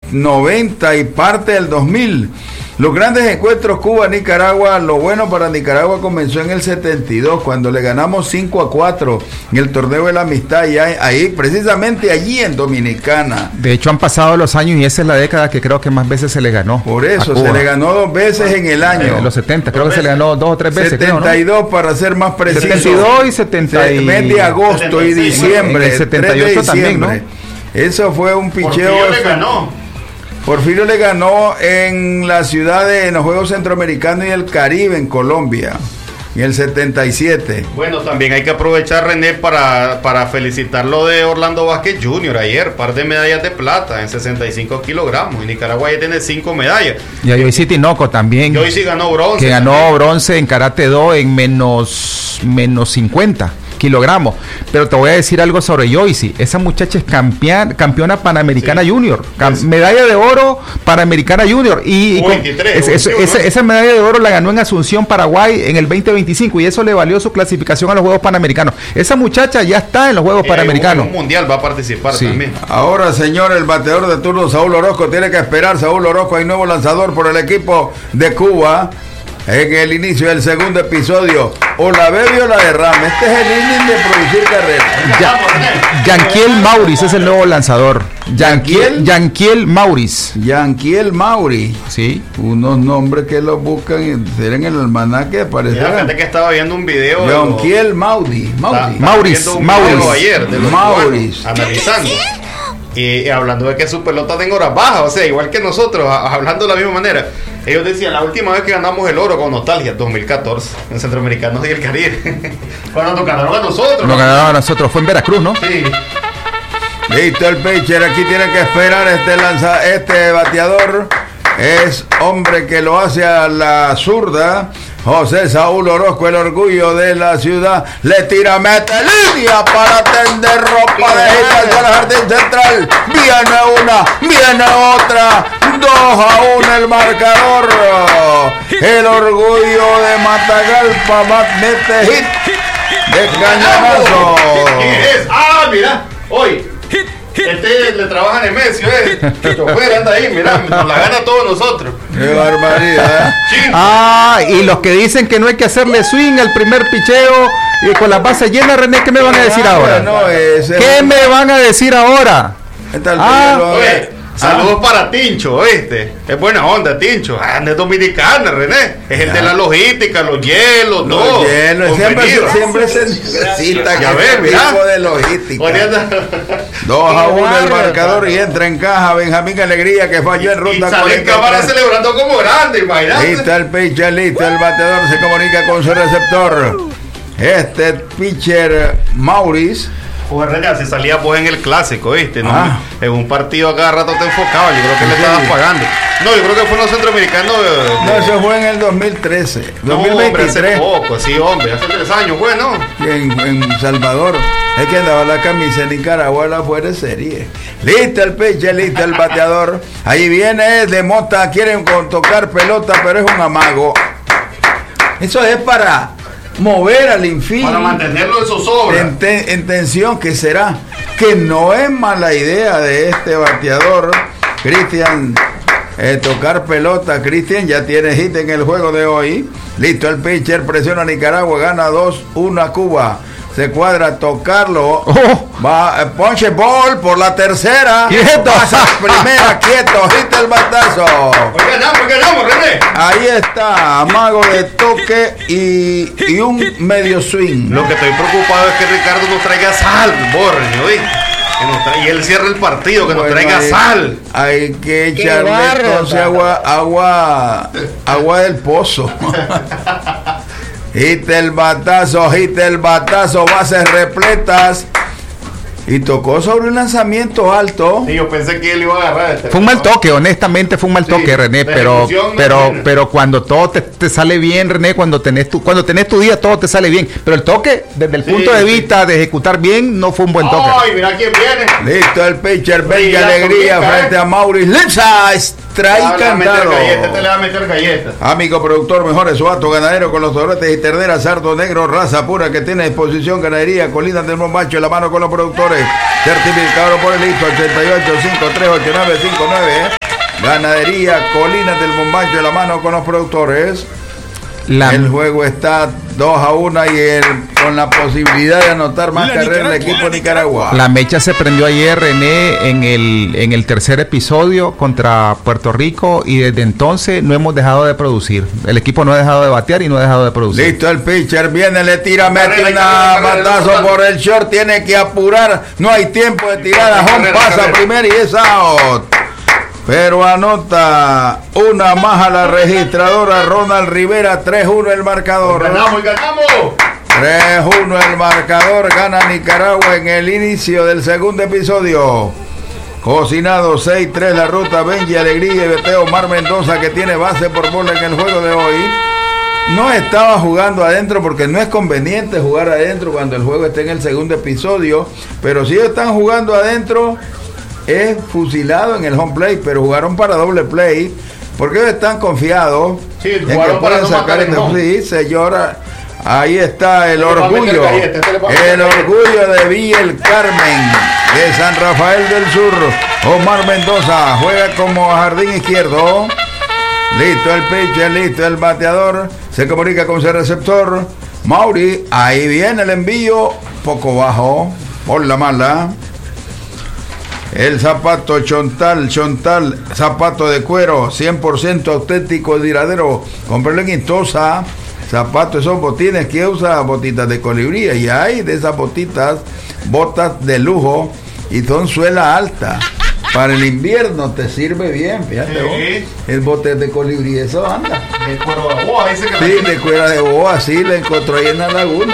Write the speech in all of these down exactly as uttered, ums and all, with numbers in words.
noventa y parte del dos mil. Los grandes encuentros Cuba-Nicaragua, lo bueno para Nicaragua comenzó en el setenta y dos, cuando le ganamos cinco a cuatro en el torneo de la amistad, y ahí, ahí precisamente allí en Dominicana. De hecho han pasado los años y esa es la década que creo que más veces se le ganó. Por eso, se le ganó dos veces en el año. En los setenta, creo que se le ganó dos o tres veces. setenta y dos, creo, ¿no? Para ser más preciso. setenta y dos y setenta. Y... mes de agosto setenta y seis, y diciembre. En el setenta y ocho también, ¿no? Eso fue un picheo. Porfirio le ganó. Porfirio le ganó en la ciudad de en los Juegos Centroamericanos y el Caribe en Colombia en el setenta y siete. Bueno, también hay que aprovechar, René, para, para felicitarlo de Orlando Vázquez junior ayer, par de medallas de plata en sesenta y cinco kilogramos, y Nicaragua ya tiene cinco medallas. Y a Yoisy Tinoco también, Yoisy ganó bronce, que ganó también. bronce en karate do en menos menos cincuenta kilogramos. Pero te voy a decir algo sobre Yoisy. Esa muchacha es campeona, campeona panamericana, sí, junior, Cam- sí. medalla de oro panamericana junior, y, y con, veintitrés, es, es, veintiuno, esa, ¿no? esa medalla de oro la ganó en Asunción, Paraguay en el veinte veinticinco, y eso le valió su clasificación a los Juegos Panamericanos. Esa muchacha ya está en los Juegos y Panamericanos. En un mundial va a participar, sí, también. Ahora, señor, el bateador de turno Saúl Orozco tiene que esperar. Saúl Orozco, hay nuevo lanzador por el equipo de Cuba en el inicio del segundo episodio. O la bebe o la derrama. Este es el inning de producir carreras. Ya, Yanquiel Maurice es el nuevo lanzador. Yanquiel, Yanquiel Maurice. Yanquiel Mauri. Sí. Unos nombres que los buscan en el almanaque, parece. Fíjate que estaba viendo un video. Yanquiel Mauri. Mauri. Maurice. Maurice. Ayer de los Maurice. cubanos, analizando. Y, y hablando de que su pelota tenga horas bajas, o sea, igual que nosotros, a, hablando de la misma manera. Ellos decían, la última vez que ganamos el oro con nostalgia, dos mil catorce, en Centroamericanos y el Caribe. Cuando nos ganaron a nosotros. Nos ganaron a nosotros, fue en Veracruz, ¿no? Sí. Listo el pitcher, aquí tiene que esperar este lanza, este bateador. Es hombre que lo hace a la zurda. José Saúl Orozco, el orgullo de la ciudad. Le tira, mete línea para tender ropa de gita al jardín central. Viene una, viene otra. Dos a uno el marcador. El orgullo de Matagalpa mete hit de cañonazo. ¿Quién es? Ah, mira, hoy. Este le trabaja en Nemesio, eh. El chofer anda ahí, mira, nos la gana a todos nosotros. Qué barbaridad. Ah, y los que dicen que no hay que hacerle swing al primer picheo y con las bases llenas, René, ¿qué me van a decir ahora? No, ese ¿Qué es... me van a decir ahora? Ah, oye, saludos ah. para Tincho, ¿oíste? Es buena onda, Tincho. Ah, es dominicana, René. Es el ya. de la logística, los hielos, los todo. hielos, siempre, siempre se necesita ya ves, mira. de logística. Dos a uno el marcador y entra en caja Benjamín Alegría, que falló en ruta cuarenta y tres. Celebrando como grande, imagínate. Listo el pitcher, listo el bateador, se comunica con su receptor. Este pitcher Maurice. Pues René, se salía pues en el clásico, ¿viste? ¿No? Ah. En un partido a cada rato te enfocaba, yo creo que sí. le estabas pagando. No, yo creo que fue en los centroamericanos. De, de... No, eso fue en el dos mil trece. No, dos mil veintitrés. Hombre, hace poco, sí, hombre, hace tres años, bueno. En, en Salvador. Es que andaba la camisa en Nicaragua, la fuera de serie. Listo el pitcher, listo el bateador. Ahí viene de Mota, quieren tocar pelota, pero es un amago. Eso es para mover al infil, para mantenerlo en zozobra, en, te, en tensión, que será que no es mala idea de este bateador Cristian eh, tocar pelota. Cristian ya tiene hit en el juego de hoy. Listo el pitcher, presiona a Nicaragua, gana dos uno a Cuba. Se cuadra tocarlo. Oh. Va, eh, ponche ball por la tercera. Quieto. Pasa primera, quieto, hit el batazo. Pues ganamos, ganamos, René. Ahí está, amago de toque y, y un medio swing. Lo que estoy preocupado es que Ricardo nos traiga sal, Borne, ¿oí? Que nos tra- y él cierra el partido, que bueno, nos traiga hay, sal. Hay que echarle entonces agua, agua, agua del pozo. Hit el batazo, hit el batazo, bases repletas. Y tocó sobre un lanzamiento alto. Sí, yo pensé que él iba a agarrar este. Fue un mal toque, honestamente fue un mal toque, sí, René, pero pero no, pero cuando todo te, te sale bien, René, cuando tenés tu cuando tenés tu día todo te sale bien, pero el toque desde el sí, punto de vista sí. de ejecutar bien no fue un buen toque. Ay, mira quién viene. Listo el pitcher, Benja Alegría frente a Maurice Lipsa, strike cantado. Te le va a meter galletas. Amigo productor, mejores suato ganadero con los toretes y terneras, sardo negro, raza pura que tiene a disposición ganadería, colinas del Mombacho en la mano con los productores. Certificado por el I S O ochenta y ocho cincuenta y tres ochenta y nueve cincuenta y nueve. Ganadería Colinas del Bombacho de la mano con los productores. La, el juego está dos a uno y el, con la posibilidad de anotar más carreras el equipo de Nicaragua. La mecha se prendió ayer, René, en el, en el tercer episodio contra Puerto Rico y desde entonces no hemos dejado de producir. El equipo no ha dejado de batear y no ha dejado de producir. Listo, el pitcher viene, le tira, mete una batazo por el short, tiene que apurar, no hay tiempo de tirar, home pasa primero y es out. Pero anota una más a la registradora Ronald Rivera, tres uno el marcador. ¡Ganamos y ganamos! tres uno el marcador, gana Nicaragua en el inicio del segundo episodio. Cocinado seis tres la ruta, Benji Alegría y Beteo Omar Mendoza, que tiene base por bola en el juego de hoy. No estaba jugando adentro porque no es conveniente jugar adentro cuando el juego esté en el segundo episodio, pero si ellos están jugando adentro es fusilado en el home play, pero jugaron para doble play porque ellos están confiados sí, en que pueden sacar el home. Sí, señora, ahí está el orgullo, el orgullo de Villa el Carmen de San Rafael del Sur. Omar Mendoza juega como jardín izquierdo. Listo el pitcher, listo el bateador, se comunica con su receptor Mauri, ahí viene el envío, poco bajo por la mala. El zapato Chontal, Chontal, zapato de cuero, cien por ciento auténtico, diradero. Cómpralo en Intosa. Zapatos, esos botines que usa, botitas de colibrí. Y hay de esas botitas, botas de lujo y son suela alta. Para el invierno te sirve bien, fíjate sí. vos. El bote de colibrí, eso anda. De cuero de boa, dice que sí, de cuero de boa, sí, lo encontró ahí en la laguna.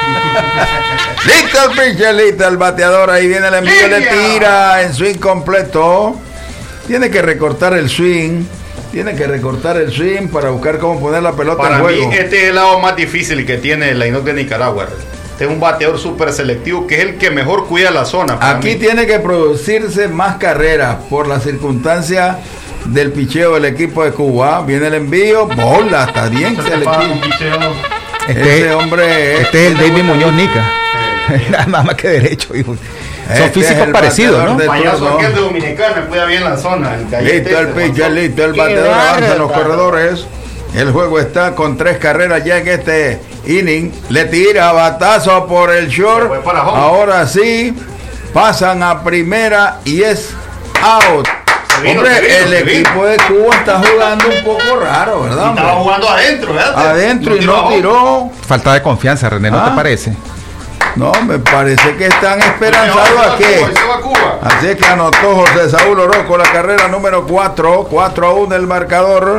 Listo el pitcher, listo el bateador, ahí viene el envío, le tira en swing completo. Tiene que recortar el swing, tiene que recortar el swing para buscar cómo poner la pelota para en juego. Para mí este es el lado más difícil que tiene el line-up de Nicaragua. Este es un bateador súper selectivo que es el que mejor cuida la zona. Aquí mí. Tiene que producirse más carreras por la circunstancia del picheo del equipo de Cuba. Viene el envío, bola, está bien selectivo. Este, Ese hombre este es el David Muñoz Nica. Nada más que derecho, hijo. Son este físicos parecidos, ¿no? Payaso que es de Dominicana, cuida bien la zona. El listo el pitcher, listo el bateador, avanza en los corredores. El juego está con tres carreras ya en este inning. Le tira batazo por el short. Ahora sí, pasan a primera y es out. Vino, Hombre, vino, el equipo vino. de Cuba está jugando un poco raro, ¿verdad? Estaba jugando adentro, ¿verdad? Adentro no y no tiró. Falta de confianza, René, ¿no ah. te parece? No, me parece que están esperanzados a que. Así es que anotó José Saúl Orozco la carrera número cuatro, cuatro a uno el marcador.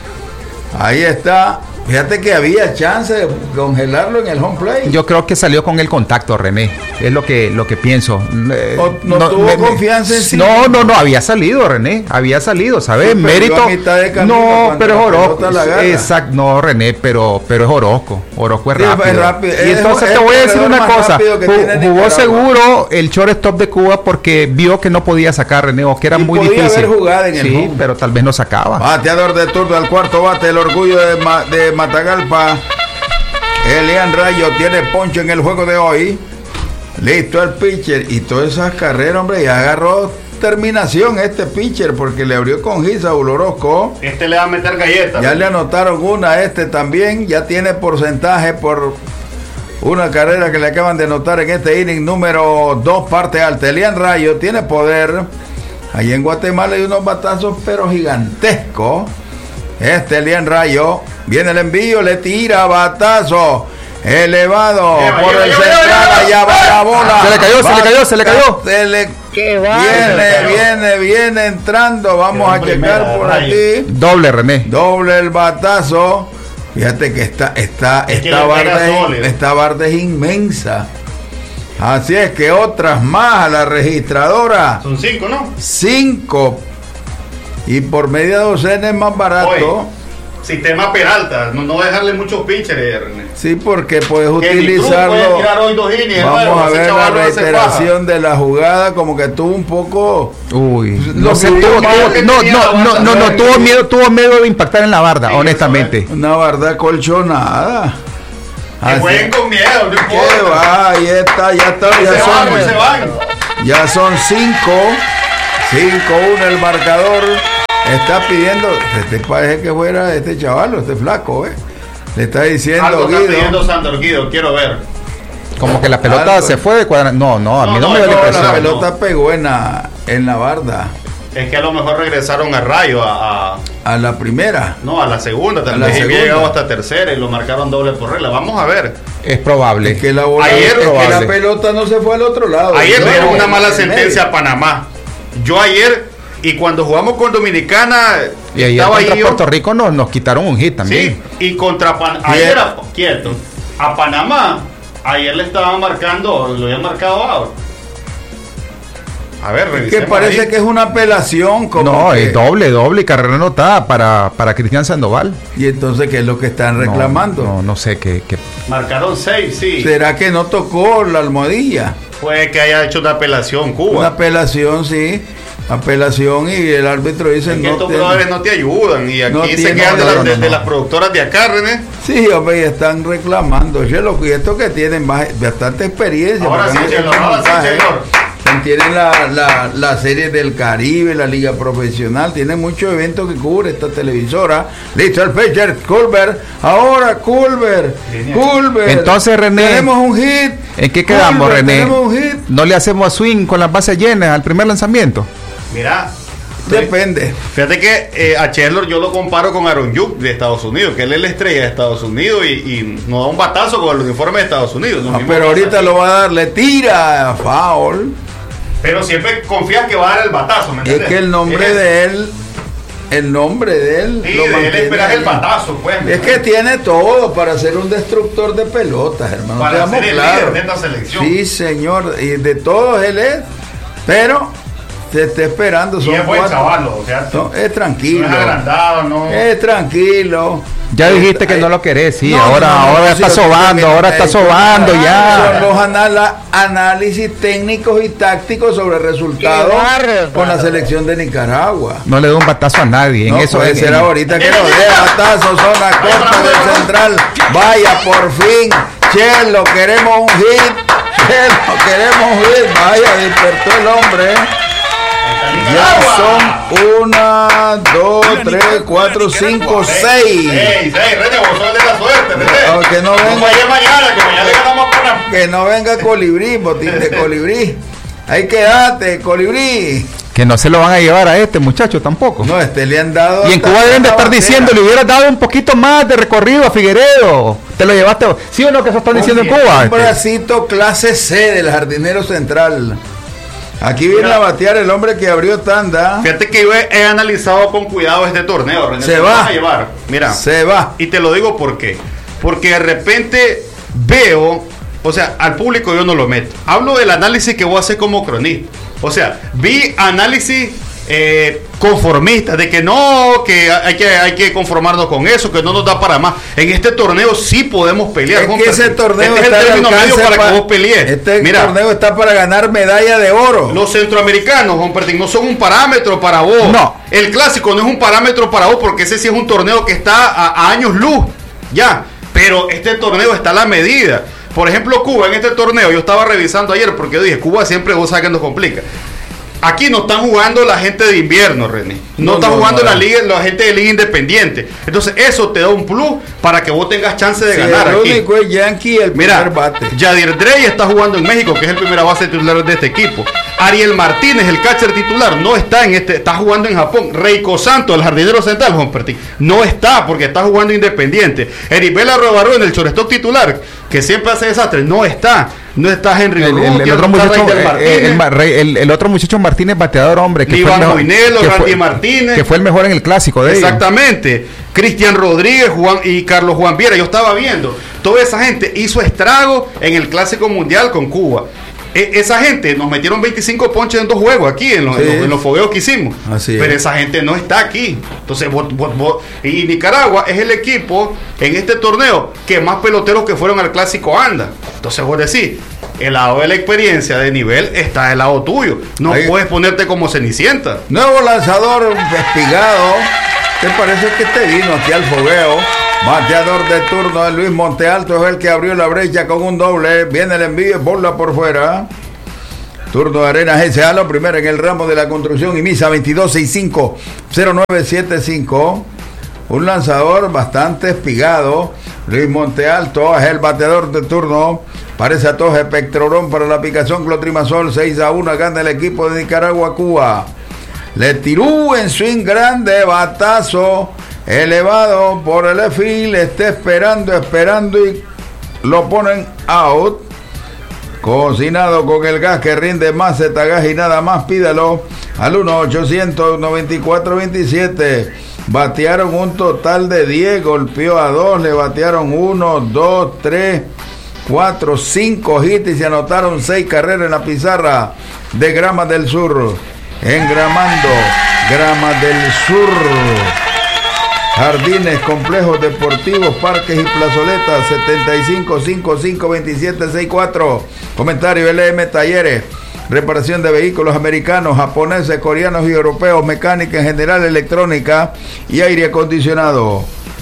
Ahí está. Fíjate que había chance de congelarlo en el home play. Yo creo que salió con el contacto, René. Es lo que lo que pienso. No, no, no tuvo me, confianza en sí. No, no, no, había salido, René. Había salido, ¿sabes? Sí, Mérito. No, pero es Orozco. Exacto, no, René, pero, pero es Orozco. Orozco es rápido. Sí, es rápido. Y es, entonces es te voy a decir una cosa. Jugó seguro el shortstop de Cuba porque vio que no podía sacar, René, o que era y muy podía difícil. Haber jugado en el sí, home. Pero tal vez no sacaba. Bateador de turno al cuarto bate, el orgullo de, Ma, de Matagalpa. Elian Rayo tiene poncho en el juego de hoy. Listo el pitcher. Y todas esas carreras, hombre, ya agarró terminación este pitcher porque le abrió con Gisa Orozco. Este le va a meter galletas. Ya ¿no? le anotaron una a este también. Ya tiene porcentaje por una carrera que le acaban de anotar en este inning número dos, parte alta. Elian Rayo tiene poder. Allí en Guatemala hay unos batazos pero gigantescos. Este Elian Rayo, viene el envío, le tira batazo elevado lleva, por lleva, el lleva, central, lleva, allá va la bola. Se le cayó, se le cayó, se le cayó. Se le viene, viene, viene entrando. Vamos a checar por aquí. Doble, René. Doble el batazo. Fíjate que esta, esta, es esta, que barda es, esta barda es inmensa. Así es que otras más a la registradora. Son cinco, ¿no? Cinco. Y por media docena es más barato. Oye, sistema Peralta, no, no dejarle muchos pitchers, René. Sí, porque puedes utilizarlo. Puede tirar hoy dos innings, vamos bueno, a ver la reiteración de la jugada, como que tuvo un poco. Uy, no sé, tuvo, tuvo, no, no, no, no, no, tuvo miedo, tuvo miedo de impactar en la barda, sí, honestamente. Una barda colchonada. Que jueguen con miedo, no importa. ¿Qué va? Ahí está, ya está, ya se son, van, se van. Ya son cinco, cinco uno el marcador. está pidiendo, este parece que fuera este chaval, este flaco, ¿eh? Le está diciendo Algo está Guido. pidiendo Sandor Guido, quiero ver. Como que la pelota Algo. se fue de cuadra. No, no, a No, mí no, no, me dio no, la La impresión. pelota pegó en la, en la barda, Es que a lo mejor regresaron a Rayo, a, a- a la primera. no, a la segunda, tal la vez había segunda. llegado hasta tercera y lo marcaron doble por regla. Vamos a ver. Es probable. Es que la bola, Ayer es que probable. la pelota no se fue al otro lado. Ayer No, le dieron una en mala el sentencia medio. a Panamá. Yo ayer, y cuando jugamos con Dominicana, Y ayer estaba contra ahí yo. Puerto Rico nos, nos quitaron un hit también. Sí, y contra Pan ayer, a, quieto, a Panamá, ayer le estaban marcando, lo habían marcado ahora. A ver, Es que revisemos parece ahí. que es una apelación. Como No, que- es doble, doble, carrera anotada para, para Cristian Sandoval. Y entonces, ¿qué es lo que están reclamando? No, no, no sé qué. qué- Marcaron seis, sí. ¿Será que no tocó la almohadilla? Puede que haya hecho una apelación Una Cuba. apelación, sí. Apelación y el árbitro dice Es que no. estos tiene- brother no te ayudan y aquí no se tiene- quedan de, no, las- no, de- no, de no. las productoras de acá, René. Sí, hombre, y están reclamando. Chelo, y estos que tienen más- bastante experiencia. Ahora porque sí, han Chelo, hecho ahora sí, montaje. Chelo. Tienen la, la, la serie del Caribe, la Liga Profesional, tienen muchos eventos que cubre esta televisora. Listo el pitcher, Culver. Ahora Culver, Culver. Entonces, René, tenemos un hit. ¿En qué quedamos, Culver, René? Tenemos un hit. ¿No le hacemos swing con las bases llenas al primer lanzamiento? Mira, Depende. fíjate que eh, a Chandler yo lo comparo con Aaron Judge de Estados Unidos, que él es la estrella de Estados Unidos y, y nos da un batazo con el uniforme de Estados Unidos. Lo Ah, mismo pero pasa ahorita aquí. lo va a dar, le tira foul. Pero siempre confías que va a dar el batazo, ¿me Es entiendes? que el nombre Es- de él, el nombre de él, Sí, lo de él mantiene esperas el ahí. batazo, pues. Es que tiene todo para ser un destructor de pelotas, hermano. Para Seamos ser el claros. líder de esta selección. Sí, señor, y de todos él es, pero se está esperando. Y Son es buen cuatro- chaval, o sea, son- es no tranquilo, es agrandado, no. es tranquilo. Ya dijiste que no lo querés, sí, No, ahora, no, no, ahora no, está sí, sobando, mira, ahora está eh, sobando Son ya. los anala- análisis técnicos y tácticos sobre resultados con la selección de Nicaragua. No le da un batazo a nadie. En No eso puede en- ser en- ahora que lo dé batazo, zona corta del central. Vaya, por fin. Chelo, queremos un hit. Chelo, queremos un hit. Vaya, despertó el hombre. Ya son una, dos, tres, cuatro, cinco, seis. Seis, seis, René, vos sos el de la suerte, René. Ah, que no Vamos venga. allá mañana, que mañana le ganamos a Panamá. Que no venga colibrí, botín de colibrí. Ahí quédate, colibrí. Que no se lo van a llevar a este muchacho tampoco. No, este le han dado. Y en hasta Cuba deben de la estar bandera. diciendo, le hubieras dado un poquito más de recorrido a Figueredo. Te lo llevaste. ¿Sí o no que eso están diciendo en Cuba? Un Este? bracito clase C del jardinero central. Aquí viene Mira. a batear el hombre que abrió tanda. Fíjate que yo he, he analizado con cuidado este torneo, René. Se te lo va. van a llevar. Mira, Se va. y te lo digo por qué. Porque de repente veo, o sea, al público yo no lo meto. Hablo del análisis que voy a hacer como cronista. O sea, vi análisis eh, conformistas de que no, que hay que hay que conformarnos con eso, que no nos da para más. En este torneo sí podemos pelear. Es que compadre. ese torneo este es está el al término medio alcance para pa- que vos pelees. Este Mira, torneo está para ganar medalla de oro. los centroamericanos, Juan Pertín, no son un parámetro para vos. No. El clásico no es un parámetro para vos porque ese sí es un torneo que está a, a años luz. Ya. Pero este torneo está a la medida. Por ejemplo, Cuba en este torneo, yo estaba revisando ayer porque yo dije, Cuba siempre vos sabes que nos complica. Aquí no están jugando la gente de invierno, René. No, No, está no, jugando no, la no. liga, la gente de liga independiente. Entonces, eso te da un plus para que vos tengas chance de Sí, ganar el aquí. único es Yankee, el Mira, primer bate. Yadir Drey está jugando en México, que es el primera base titular de este equipo. Ariel Martínez, el catcher titular, no está en este, está jugando en Japón. Reiko Santos, el jardinero central, Juan Pertín, no está porque está jugando independiente. Eribela Robarón, el shortstop titular, que siempre hace desastre, no está. No está Henry El, el- el Urrutia, otro no está muchacho, Raider eh, Martínez. el, Ma- Rey- el- el otro muchacho Martínez, bateador, hombre, que Iván fue, el mejor, Moinelo, que, Randy fue, Martínez. que fue el mejor en el clásico de ellos. Exactamente. Cristian Rodríguez, Juan y Carlos Juan Viera. Yo estaba viendo. Toda esa gente hizo estrago en el Clásico Mundial con Cuba. E- esa gente nos metieron veinticinco ponches en dos juegos aquí, en los, Sí. en los, en los fogueos que hicimos. Así Pero es. esa gente no está aquí. Entonces, vos- vos- vos- y Nicaragua es el equipo en este torneo que más peloteros que fueron al Clásico anda. Entonces, vos decís, el lado de la experiencia de nivel está del lado tuyo. No Ahí- puedes ponerte como Cenicienta. Nuevo lanzador Espigado. ¿Te parece que este vino aquí al fogueo? Bateador de turno de Luis Montealto es el que abrió la brecha con un doble. Viene el envío, bola por fuera. Turno de Arenas S A, lo primero en el ramo de la construcción y Misa veintidós sesenta y cinco cero nueve setenta y cinco. Un lanzador bastante espigado. Luis Montealto es el bateador de turno. Parece a todos Pectrorón para la aplicación Clotrimazol. seis a uno gana el equipo de Nicaragua, Cuba. Le tiró en swing grande, batazo elevado por el E-Field. Está esperando, esperando y lo ponen out. Cocinado con el gas que rinde más Zetagas y nada más, pídalo al uno ochocientos noventa y cuatro veintisiete. Batearon un total de diez, golpeó a dos, le batearon uno, dos, tres, cuatro, cinco hits y se anotaron seis carreras en la pizarra de Grama del Sur. Engramando Grama del Sur. Jardines, complejos deportivos, parques y plazoletas. Setenta y cinco cincuenta y cinco veintisiete sesenta y cuatro. Comentario L M Talleres. Reparación de vehículos americanos, japoneses, coreanos y europeos, mecánica en general, electrónica y aire acondicionado.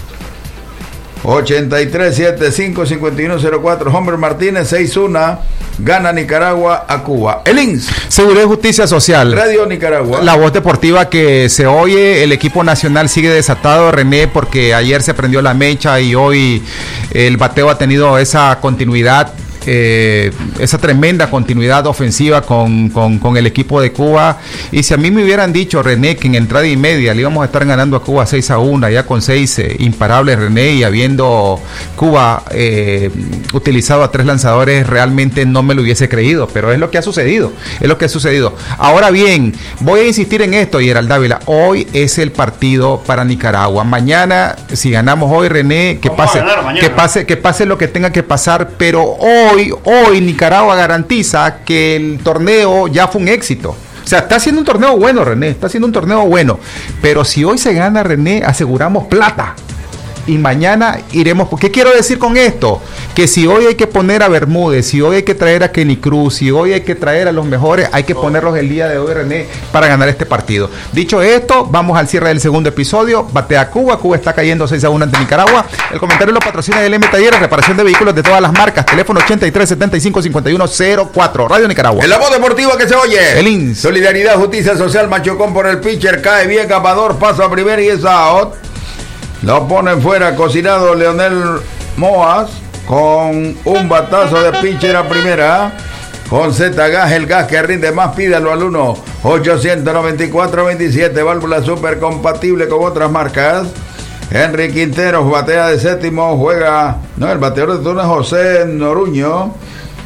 ochenta y tres setenta y cinco cincuenta y uno cero cuatro. Homer Martínez, seis uno. Gana Nicaragua a Cuba. El I N S. Seguridad y Justicia Social. Radio Nicaragua. La voz deportiva que se oye. El equipo nacional sigue desatado, René, porque ayer se prendió la mecha y hoy el bateo ha tenido esa continuidad. Eh, esa tremenda continuidad ofensiva con, con, con el equipo de Cuba. Y si a mí me hubieran dicho, René, que en entrada y media le íbamos a estar ganando a Cuba seis a uno, ya con seis eh, imparables, René, y habiendo Cuba eh, utilizado a tres lanzadores, realmente no me lo hubiese creído, pero es lo que ha sucedido, es lo que ha sucedido. Ahora bien, voy a insistir en esto, Gerald Dávila, hoy es el partido para Nicaragua. Mañana, si ganamos hoy, René, que pase, que pase, que pase lo que tenga que pasar, pero hoy Hoy, hoy Nicaragua garantiza que el torneo ya fue un éxito. O sea, está haciendo un torneo bueno, René, está haciendo un torneo bueno. Pero si hoy se gana, René, aseguramos plata. Y mañana iremos. ¿Qué quiero decir con esto? Que si hoy hay que poner a Bermúdez, si hoy hay que traer a Kenny Cruz, si hoy hay que traer a los mejores, hay que ponerlos el día de hoy, René, para ganar este partido. Dicho esto, vamos al cierre del segundo episodio. Batea Cuba, Cuba está cayendo seis a uno ante Nicaragua. El comentario lo patrocina el M Talleres, reparación de vehículos de todas las marcas. Teléfono ochenta y tres setenta y cinco cincuenta y uno cero cuatro. Radio Nicaragua. En la voz deportiva que se oye. El I N S. Solidaridad, Justicia Social, Machucón por el pitcher, cae bien, Capador, pasa a primera y es out. Lo ponen fuera, cocinado Leonel Moas con un batazo de pitcher a primera. Con Z-Gas, el gas que rinde más, pídalo al uno ochocientos noventa y cuatro veintisiete. Válvula super compatible con otras marcas. Henry Quinteros batea de séptimo, juega. No, el bateador de turno es José Noruño.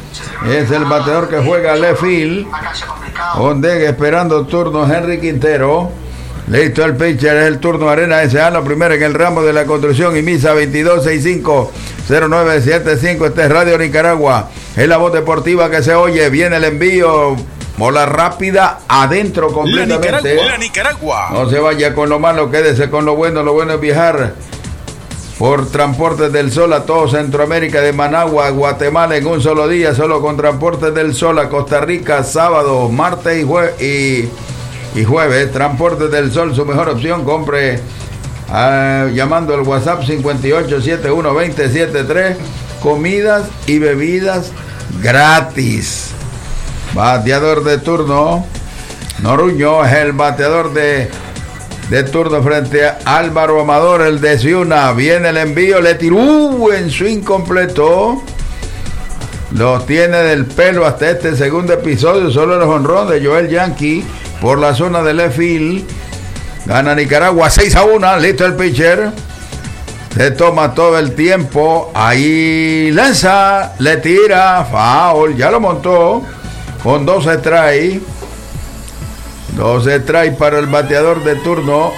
Es el bateador que juega left field. Ondega esperando turno Henry Quintero. Listo el pitcher, es el turno Arena S A, lo primero en el ramo de la construcción y Misa veintidós sesenta y cinco cero nueve setenta y cinco. Este es Radio Nicaragua, es la voz deportiva que se oye. Viene el envío, bola rápida, adentro completamente. La Nicaragua, la Nicaragua. No se vaya con lo malo, quédese con lo bueno. Lo bueno es viajar por Transportes del Sol a todo Centroamérica, de Managua a Guatemala en un solo día, solo con Transportes del Sol a Costa Rica, sábado, martes y jueves y Y jueves. Transportes del Sol, su mejor opción. Compre uh, llamando al WhatsApp cincuenta y ocho setenta y uno veinte setenta y tres. Comidas y bebidas gratis. Bateador de turno Noruño es el bateador de, de turno frente a Álvaro Amador, el de Ciuna. Viene el envío, le tiró en su incompleto. Los tiene del pelo hasta este segundo episodio. Solo el jonrón de Joel Yankee por la zona del left field. Gana Nicaragua seis a uno. Listo el pitcher. Se toma todo el tiempo. Ahí lanza. Le tira. Foul. Ya lo montó. Con dos strikes. Dos strikes para el bateador de turno.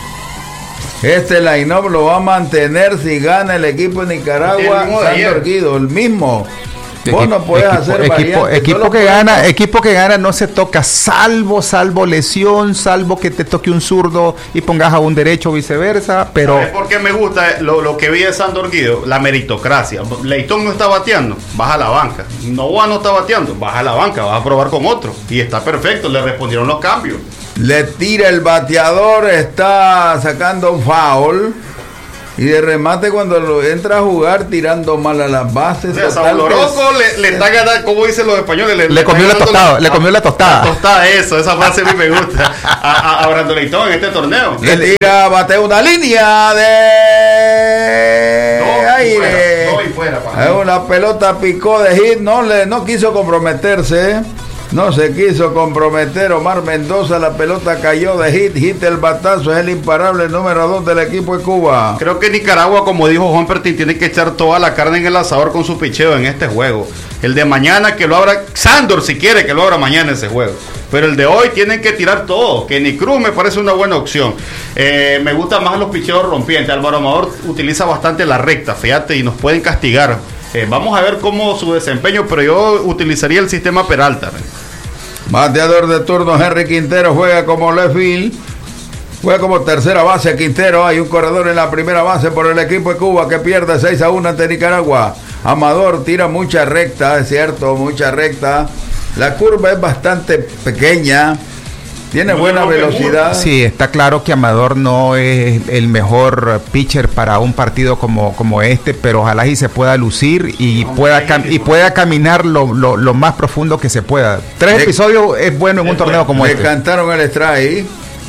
Este line-up lo va a mantener si gana el equipo de Nicaragua. Sandor Guido, el mismo. Vos no puedes equipo, hacer equipo, variantes, equipo que gana, equipo que gana no se toca, salvo, salvo lesión, salvo que te toque un zurdo y pongas a un derecho o viceversa, pero... ¿Sabes por qué me gusta lo, lo que vi de Sandor Guido? La meritocracia. Leitón no está bateando, baja a la banca. Novoa no está bateando, baja a la banca, vas a probar con otro. Y está perfecto, le respondieron los cambios. Le tira el bateador, está sacando un foul. Y de remate cuando lo entra a jugar tirando mal a las bases. O sea, Saúl Orozco le, le está ganando, como dicen los españoles, le, le comió la tostada, la, le comió la tostada. La tostada, eso, esa frase a mí me gusta. A, a, a Brandon Leitón en este torneo. Le tira, bate una línea de no, aire. No, y fuera, fuera una pelota picó de hit, no le, no quiso comprometerse. No se quiso comprometer Omar Mendoza, la pelota cayó de hit, hit el batazo, es el imparable número dos del equipo de Cuba. Creo que Nicaragua, como dijo Juan Pertín, tiene que echar toda la carne en el asador con su picheo en este juego. El de mañana que lo abra, Sándor si quiere que lo abra mañana ese juego. Pero el de hoy tienen que tirar todo. Kenny Cruz me parece una buena opción. Eh, me gustan más los picheos rompientes. Álvaro Amador utiliza bastante la recta, fíjate, y nos pueden castigar. Eh, vamos a ver cómo su desempeño, pero yo utilizaría el sistema Peralta. Bateador de turno Henry Quintero juega como left field, juega como tercera base Quintero. Hay un corredor en la primera base por el equipo de Cuba que pierde seis a uno ante Nicaragua. Amador tira mucha recta, es cierto, mucha recta. La curva es bastante pequeña. Tiene buena velocidad. Sí, está claro que Amador no es el mejor pitcher para un partido como, como este, pero ojalá y se pueda lucir y pueda cam- y pueda caminar lo, lo, lo más profundo que se pueda. Tres le, episodios es bueno en un torneo como le este. Le cantaron el strike.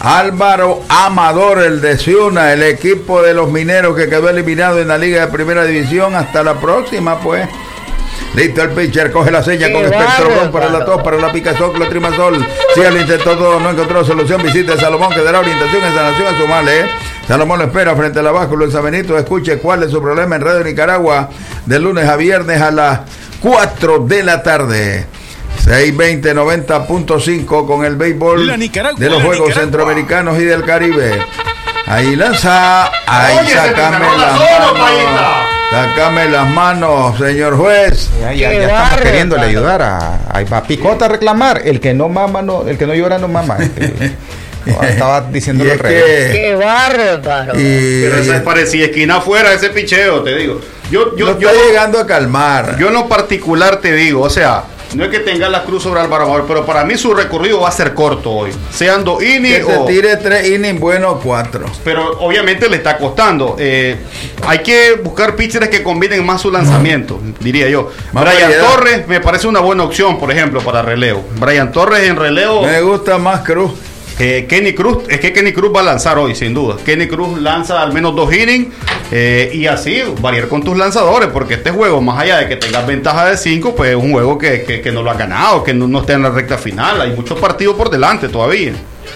Álvaro Amador, el de Ciuna, el equipo de los mineros que quedó eliminado en la Liga de Primera División. Hasta la próxima, pues. Listo, el pitcher coge la seña con espectro para la tos, para la picazón, clotrimazol. Si él intentó todo, no encontró solución, visite Salomón que dará orientación en sanación a su mal, ¿eh? Salomón lo espera frente a la báscula en San Benito. Escuche cuál es su problema en Radio Nicaragua, de lunes a viernes a las cuatro de la tarde. seiscientos veinte noventa punto cinco con el béisbol de los Juegos Centroamericanos y del Caribe. Ahí lanza, ahí Oye, sácame las manos. Sácame las manos, señor juez. Ya, ya, ya estamos queriéndole ayudar a, a, a Picota a reclamar. El que no mama, no, el que no llora no mama. Este, no, estaba diciéndolo al revés. ¡Qué bárbaro! Y, pero eso es parecía esquina afuera ese picheo, te digo. Yo, yo, lo yo está llegando a calmar. Yo en lo particular te digo, o sea, no es que tenga la cruz sobre Álvaro Amador, pero para mí su recorrido va a ser corto hoy. Sean dos innings que se o... tire tres innings, bueno, cuatro. Pero obviamente le está costando. Eh, hay que buscar pitchers que combinen más su lanzamiento, diría yo. Más Brian variedad. Torres me parece una buena opción, por ejemplo, para relevo. Brian Torres en relevo. Me gusta más Cruz. Eh, Kenny Cruz, es que Kenny Cruz va a lanzar hoy, sin duda. Kenny Cruz lanza al menos dos innings eh, y así variar con tus lanzadores, porque este juego, más allá de que tengas ventaja de cinco, pues es un juego que, que, que no lo ha ganado, que no, no está en la recta final. Hay muchos partidos por delante todavía.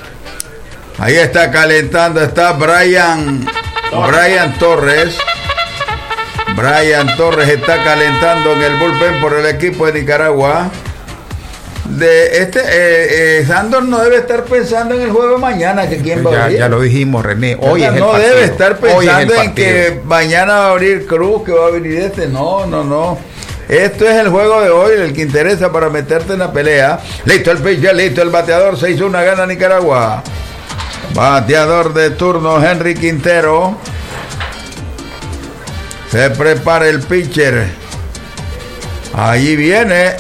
Ahí está calentando, está Brian Torres. Brian Torres. Brian Torres está calentando en el bullpen por el equipo de Nicaragua. De este eh, eh, Sándor no debe estar pensando en el juego de mañana, que quién va ya, a abrir. Ya lo dijimos, René. Hoy o sea, es el no partido. debe estar pensando en partido. que mañana va a abrir Cruz, que va a venir este. No, no, no. Esto es el juego de hoy, el que interesa para meterte en la pelea. Listo el pitch, ya listo el bateador. seis uno gana Nicaragua. Bateador de turno Henry Quintero. Se prepara el pitcher. Allí viene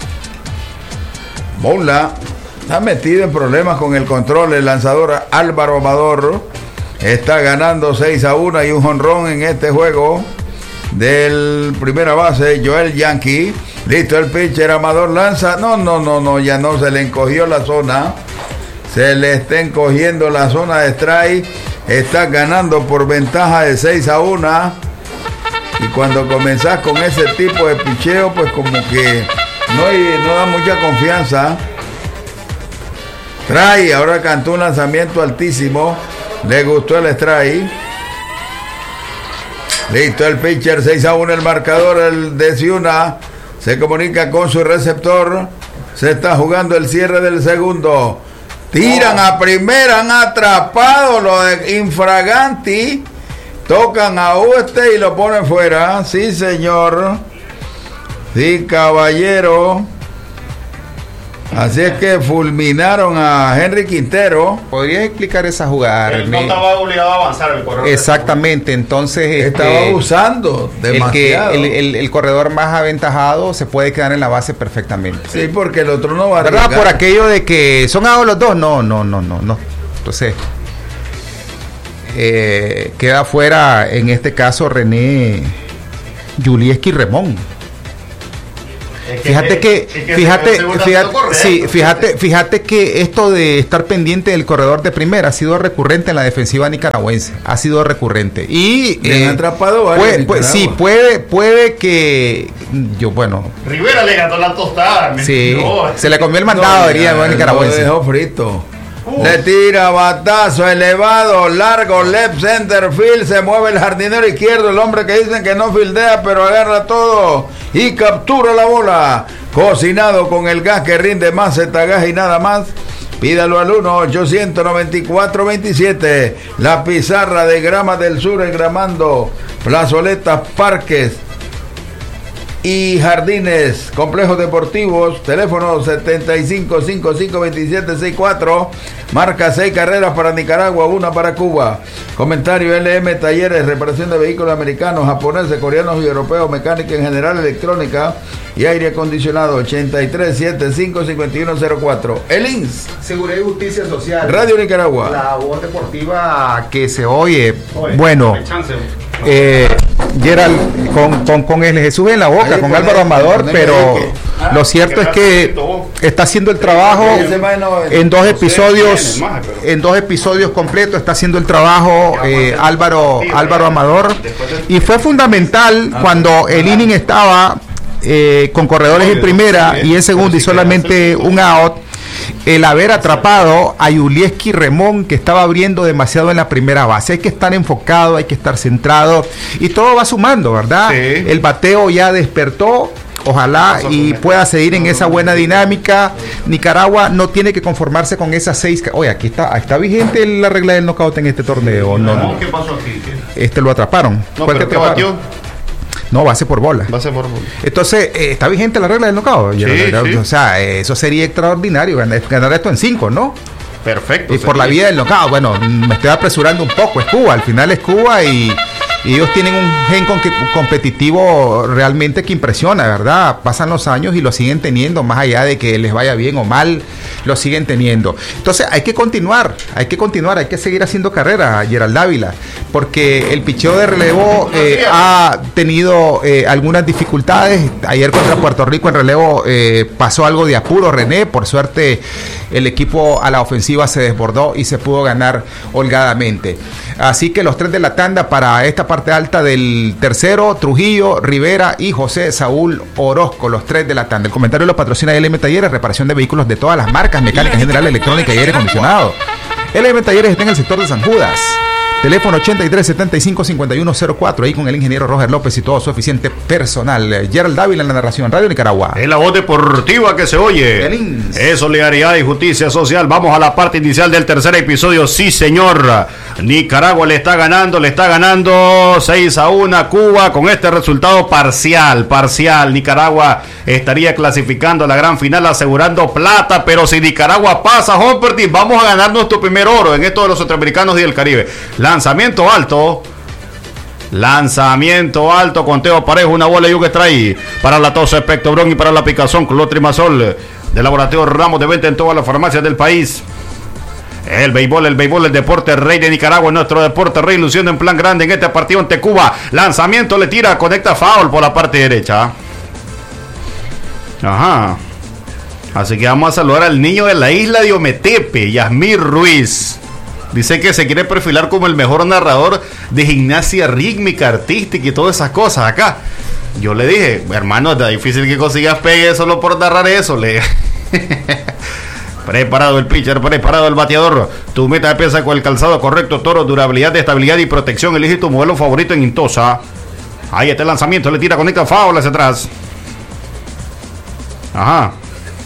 Moula. Está metido en problemas con el control. El lanzador Álvaro Amador está ganando seis a uno. Hay un jonrón en este juego del primera base Joel Yankee. Listo el pitcher. Amador lanza. No, no, no, no. Ya no, se le encogió la zona. Se le está encogiendo la zona de strike. Está ganando por ventaja de seis a uno. Y cuando comenzás con ese tipo de picheo, pues como que no, hay, no da mucha confianza. Trae, ahora cantó un lanzamiento altísimo. Le gustó el strike. Listo el pitcher, seis a uno el marcador. El de Ciuna se comunica con su receptor. Se está jugando el cierre del segundo. Tiran a primera, han atrapado lo de Infraganti. Tocan a este y lo ponen fuera. Sí, señor. Sí, caballero. Así es que fulminaron a Henry Quintero. ¿Podrías explicar esa jugada, Él no René? estaba obligado a avanzar el corredor. Exactamente, entonces Estaba este, abusando demasiado. El, que, el, el, el corredor más aventajado se puede quedar en la base perfectamente. Sí, porque el otro no va a ¿Verdad? arriesgar. Por aquello de que son out los dos. No, no, no, no, no. Entonces, eh, queda fuera, en este caso, René Yulieski Remón. Es que Fíjate es- que, es que fíjate, se- se- se- fíjate, correcto. sí, fíjate, fíjate que esto de estar pendiente del corredor de primera ha sido recurrente en la defensiva nicaragüense, ha sido recurrente y Le han atrapado varios puede, en puede- sí, Nicaragua. puede, puede que yo, bueno, Rivera le ganó la tostada. me sí, tiró. se le comió el mandado, diría el buen Lo nicaragüense. dejó frito. Uf. Le tira batazo elevado, largo, left center field, se mueve el jardinero izquierdo, el hombre que dicen que no fildea, pero agarra todo y captura la bola. Cocinado con el gas que rinde más gas y nada más. Pídalo al uno ochocientos noventa y cuatro veintisiete. La pizarra de Grama del Sur engramando plazoletas, parques y jardines, complejos deportivos. Teléfono setenta y cinco cincuenta y cinco veintisiete sesenta y cuatro. Marca seis carreras para Nicaragua, una para Cuba. Comentario: L M Talleres, reparación de vehículos americanos, japoneses, coreanos y europeos, mecánica en general, electrónica y aire acondicionado. Ochenta y tres setenta y cinco cincuenta y uno cero cuatro. El I N S, Seguridad y Justicia Social. Radio Nicaragua. La voz deportiva que se oye. Oye, Bueno, dame chance. eh, Gerald, con, con, con el Jesús en la boca, Ahí con ponle- Álvaro Amador, ponle pero ahí que- lo cierto Ah, es que que me está haciendo el trabajo Ese más no- en dos no sé episodios, quién es más, pero- en dos episodios completos está haciendo el trabajo eh, Álvaro, Álvaro Amador, y fue fundamental cuando el inning estaba eh, con corredores en primera y en segunda y solamente un out, el haber atrapado a Yulieski Remón, que estaba abriendo demasiado en la primera base. Hay que estar enfocado, hay que estar centrado y todo va sumando, ¿verdad? Sí. El bateo ya despertó. Ojalá y pueda seguir en esa buena dinámica. Nicaragua no tiene que conformarse con esas seis. ca- Oye, aquí está, está vigente la regla del knockout en este torneo. No, no. ¿Qué pasó aquí? ¿Qué? Este lo atraparon. No, Fue el pero que ¿qué atraparon. batió? No, base por bola. Va a ser por... Entonces, eh, ¿está vigente la regla del knockout? Sí, sí. O sea, eh, eso sería extraordinario, ganar, ganar esto en cinco, ¿no? Perfecto. Y por la vía del knockout, bueno, me estoy apresurando un poco, es Cuba, al final es Cuba y, y ellos tienen un gen con- competitivo realmente que impresiona, ¿verdad? Pasan los años y lo siguen teniendo, más allá de que les vaya bien o mal, lo siguen teniendo. Entonces hay que continuar, hay que continuar, hay que seguir haciendo carrera, Gerald Dávila, porque el picheo de relevo eh, ha tenido eh, algunas dificultades. Ayer contra Puerto Rico en relevo eh, pasó algo de apuro, René, por suerte el equipo a la ofensiva se desbordó y se pudo ganar holgadamente. Así que los tres de la tanda para esta parte alta del tercero, Trujillo, Rivera y José Saúl Orozco, los tres de la tanda. El comentario lo patrocina L M Talleres, reparación de vehículos de todas las marcas, mecánica general, electrónica y aire acondicionado. L M Talleres está en el sector de San Judas. Teléfono ochenta y tres setenta y cinco cincuenta y uno cero cuatro, ahí con el ingeniero Roger López y todo su eficiente personal. Gerald Dávila en la narración, Radio Nicaragua. Es la voz deportiva que se oye. El I N S. Es solidaridad y justicia social. Vamos a la parte inicial del tercer episodio. Sí, señor. Nicaragua le está ganando, le está ganando seis a uno a Cuba con este resultado parcial, parcial. Nicaragua estaría clasificando a la gran final asegurando plata, pero si Nicaragua pasa, Humperty, vamos a ganar nuestro primer oro en esto de los centroamericanos y del Caribe. Lanzamiento alto. Lanzamiento alto, conteo parejo, una bola y un strike para la tos Espectobron y para la picazón Clotrimazol de Laboratorio Ramos de venta en todas las farmacias del país. El béisbol, el béisbol, el deporte rey de Nicaragua, nuestro deporte rey, luciendo en plan grande en este partido ante Cuba. Lanzamiento, le tira, conecta foul por la parte derecha. Ajá. Así que vamos a saludar al niño de la isla de Ometepe, Yasmir Ruiz. Dice que se quiere perfilar como el mejor narrador de gimnasia rítmica, artística y todas esas cosas acá. Yo le dije, hermano, está difícil que consigas pegue solo por narrar eso. Le Preparado el pitcher, preparado el bateador. Tu meta de pieza con el calzado correcto, Toro, durabilidad, estabilidad y protección. Elige tu modelo favorito en Intosa. Ahí está el lanzamiento, le tira, conecta, foul hacia atrás. Ajá.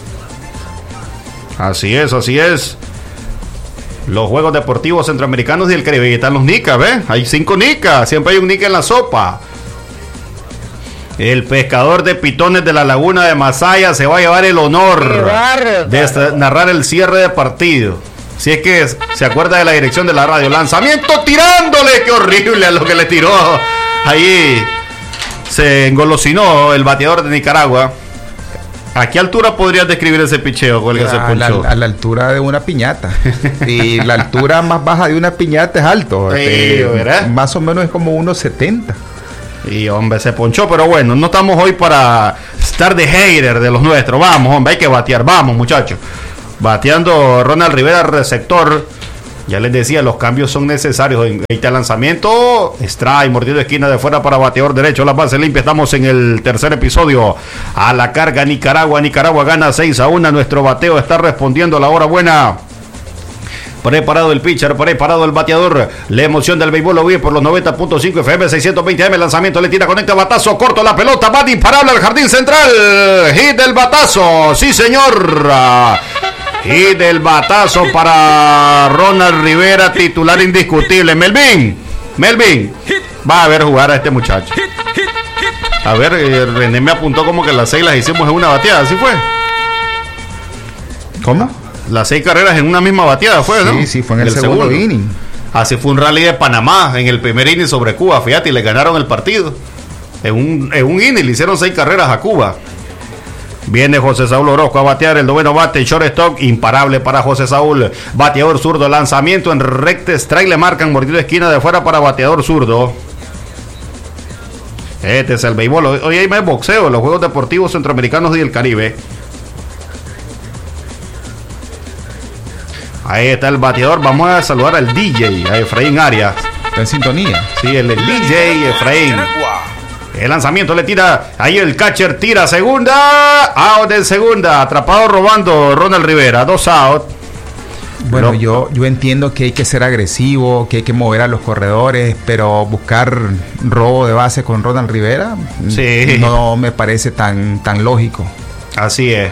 Así es, así es. Los Juegos Deportivos Centroamericanos y el Caribe. Y están los Nicas, ¿ves? Hay cinco Nicas. Siempre hay un Nica en la sopa. El pescador de pitones de la laguna de Masaya se va a llevar el honor de esta- narrar el cierre de partido. Si es que se acuerda de la dirección de la radio. Lanzamiento tirándole. ¡Qué horrible a lo que le tiró! Ahí se engolosinó el bateador de Nicaragua. ¿A qué altura podrías describir ese picheo con el que se ponchó? A la altura de una piñata. Y la altura más baja de una piñata es alto. Sí, este, más o menos es como unos setenta. Y hombre, se ponchó, pero bueno, no estamos hoy para estar de hater de los nuestros. Vamos, hombre, hay que batear, vamos, muchachos. Bateando Ronald Rivera, receptor. Ya les decía, los cambios son necesarios. En este lanzamiento, strike, mordido de esquina de fuera para bateador derecho. La base limpia. Estamos en el tercer episodio. A la carga Nicaragua. Nicaragua gana seis a uno. Nuestro bateo está respondiendo a la hora buena. Preparado el pitcher, preparado el bateador. La emoción del béisbol lo vive por los noventa punto cinco F M, seiscientos veinte A M. Lanzamiento, le tira, conecta, batazo corto. La pelota va imparable al jardín central. Hit del batazo. Sí, señor. Y del batazo para Ronald Rivera, titular indiscutible. Melvin, Melvin, va a ver jugar a este muchacho. A ver, eh, René me apuntó como que las seis las hicimos en una bateada, ¿así fue? ¿Cómo? Las seis carreras en una misma bateada fue, ¿no? Sí, sí, fue en el, el segundo, segundo inning. Así fue un rally de Panamá en el primer inning sobre Cuba, fíjate, y le ganaron el partido. En un, en un inning le hicieron seis carreras a Cuba. Viene José Saúl Orozco a batear el noveno bate, shortstop, imparable para José Saúl. Bateador zurdo, lanzamiento en recta strike, le marcan mordido de esquina de fuera para bateador zurdo. Este es el béisbol. Hoy hay más boxeo en los Juegos Deportivos Centroamericanos y del Caribe. Ahí está el bateador. Vamos a saludar al D J, a Efraín Arias. ¿Está en sintonía? Sí, el, el D J Efraín. El lanzamiento le tira, ahí el catcher tira segunda, out de segunda, atrapado robando Ronald Rivera, dos out. Bueno, pero, yo, yo entiendo que hay que ser agresivo, que hay que mover a los corredores, pero buscar robo de base con Ronald Rivera, sí, no me parece tan, tan lógico. Así es.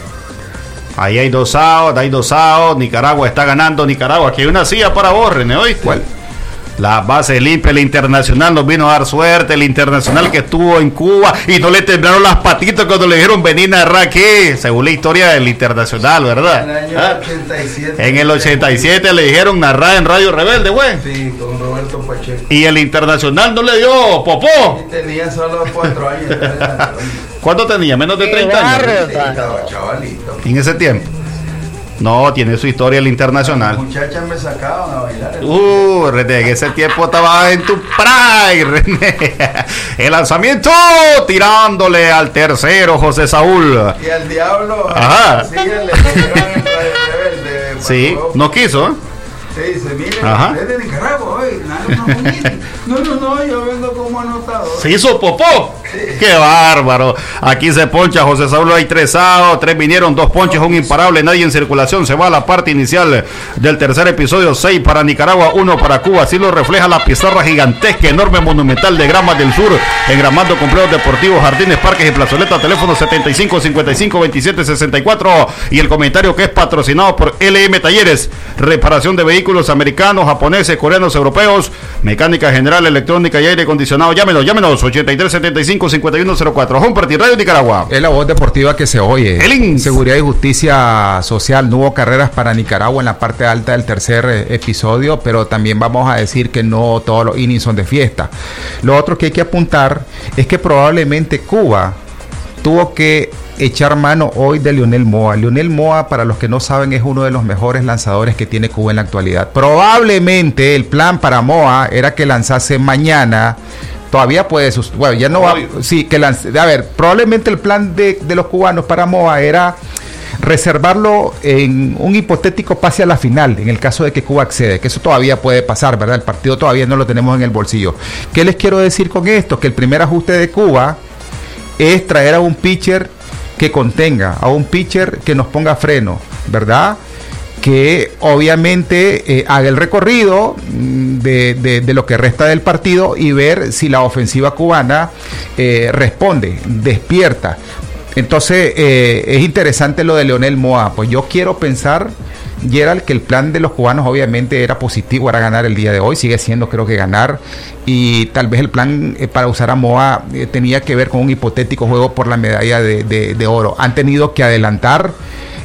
Ahí hay dos outs, hay dos outs, Nicaragua está ganando, Nicaragua, aquí hay una silla para vos, René, ¿oíste? ¿Cuál? La base limpia, el Internacional nos vino a dar suerte, el Internacional que estuvo en Cuba y no le temblaron las patitas cuando le dijeron venir a narrar aquí, según la historia del Internacional, ¿verdad? En el año ¿Ah? ochenta y siete. En el ochenta y siete le dijeron narrar en Radio Rebelde, güey. Sí, con Roberto Pacheco. Y el Internacional no le dio popó. Y tenía solo cuatro años. ¿Cuánto tenía? ¿Menos de treinta años? Sí, estaba chavalito. En ese tiempo. No, tiene su historia el Internacional. Las muchachas me sacaban a bailar. Uh, René, en ese tiempo estaba en tu prime, René. El lanzamiento, tirándole al tercero, José Saúl. Y al diablo, ajá. Sí, le dieron el rebelde. Sí, no quiso, ¿eh? Sí, se mira, es de Nicaragua, hoy. No, no, no, yo vengo como anotador. Se hizo popó. Sí. Qué bárbaro. Aquí se poncha José Saúl, hay tres outs, tres vinieron, dos ponches, un imparable, nadie en circulación. Se va a la parte inicial del tercer episodio, seis para Nicaragua, uno para Cuba. Así lo refleja la pizarra gigantesca, enorme, monumental de Gramas del Sur, engramando complejos deportivos, jardines, parques y plazoletas. Teléfono setenta y cinco, cincuenta y cinco, veintisiete, sesenta y cuatro. Y el comentario que es patrocinado por L M Talleres, reparación de vehículos americanos, japoneses, coreanos, europeos, mecánica general, electrónica y aire acondicionado. Llámenos, llámenos, ochenta y tres, setenta y cinco, cincuenta y uno cero cuatro. Humperty, Radio Nicaragua. Es la voz deportiva que se oye. El I N S. Seguridad y Justicia Social. No hubo carreras para Nicaragua en la parte alta del tercer eh, episodio, pero también vamos a decir que no todos los innings son de fiesta. Lo otro que hay que apuntar es que probablemente Cuba tuvo que echar mano hoy de Lionel Moa. Lionel Moa, para los que no saben, es uno de los mejores lanzadores que tiene Cuba en la actualidad. Probablemente el plan para Moa era que lanzase mañana. Todavía puede sus, bueno, ya no va, sí, que lance, a ver, probablemente el plan de, de los cubanos para Moa era reservarlo en un hipotético pase a la final, en el caso de que Cuba accede, que eso todavía puede pasar, ¿verdad? El partido todavía no lo tenemos en el bolsillo. ¿Qué les quiero decir con esto? Que el primer ajuste de Cuba es traer a un pitcher que contenga, a un pitcher que nos ponga freno, ¿verdad? Que obviamente eh, haga el recorrido de, de, de lo que resta del partido y ver si la ofensiva cubana eh, responde, despierta. Entonces eh, es interesante lo de Lionel Moa. Pues yo quiero pensar, Gerald, que el plan de los cubanos obviamente era positivo, era ganar el día de hoy, sigue siendo creo que ganar, y tal vez el plan eh, para usar a Moa eh, tenía que ver con un hipotético juego por la medalla de, de, de oro. Han tenido que adelantar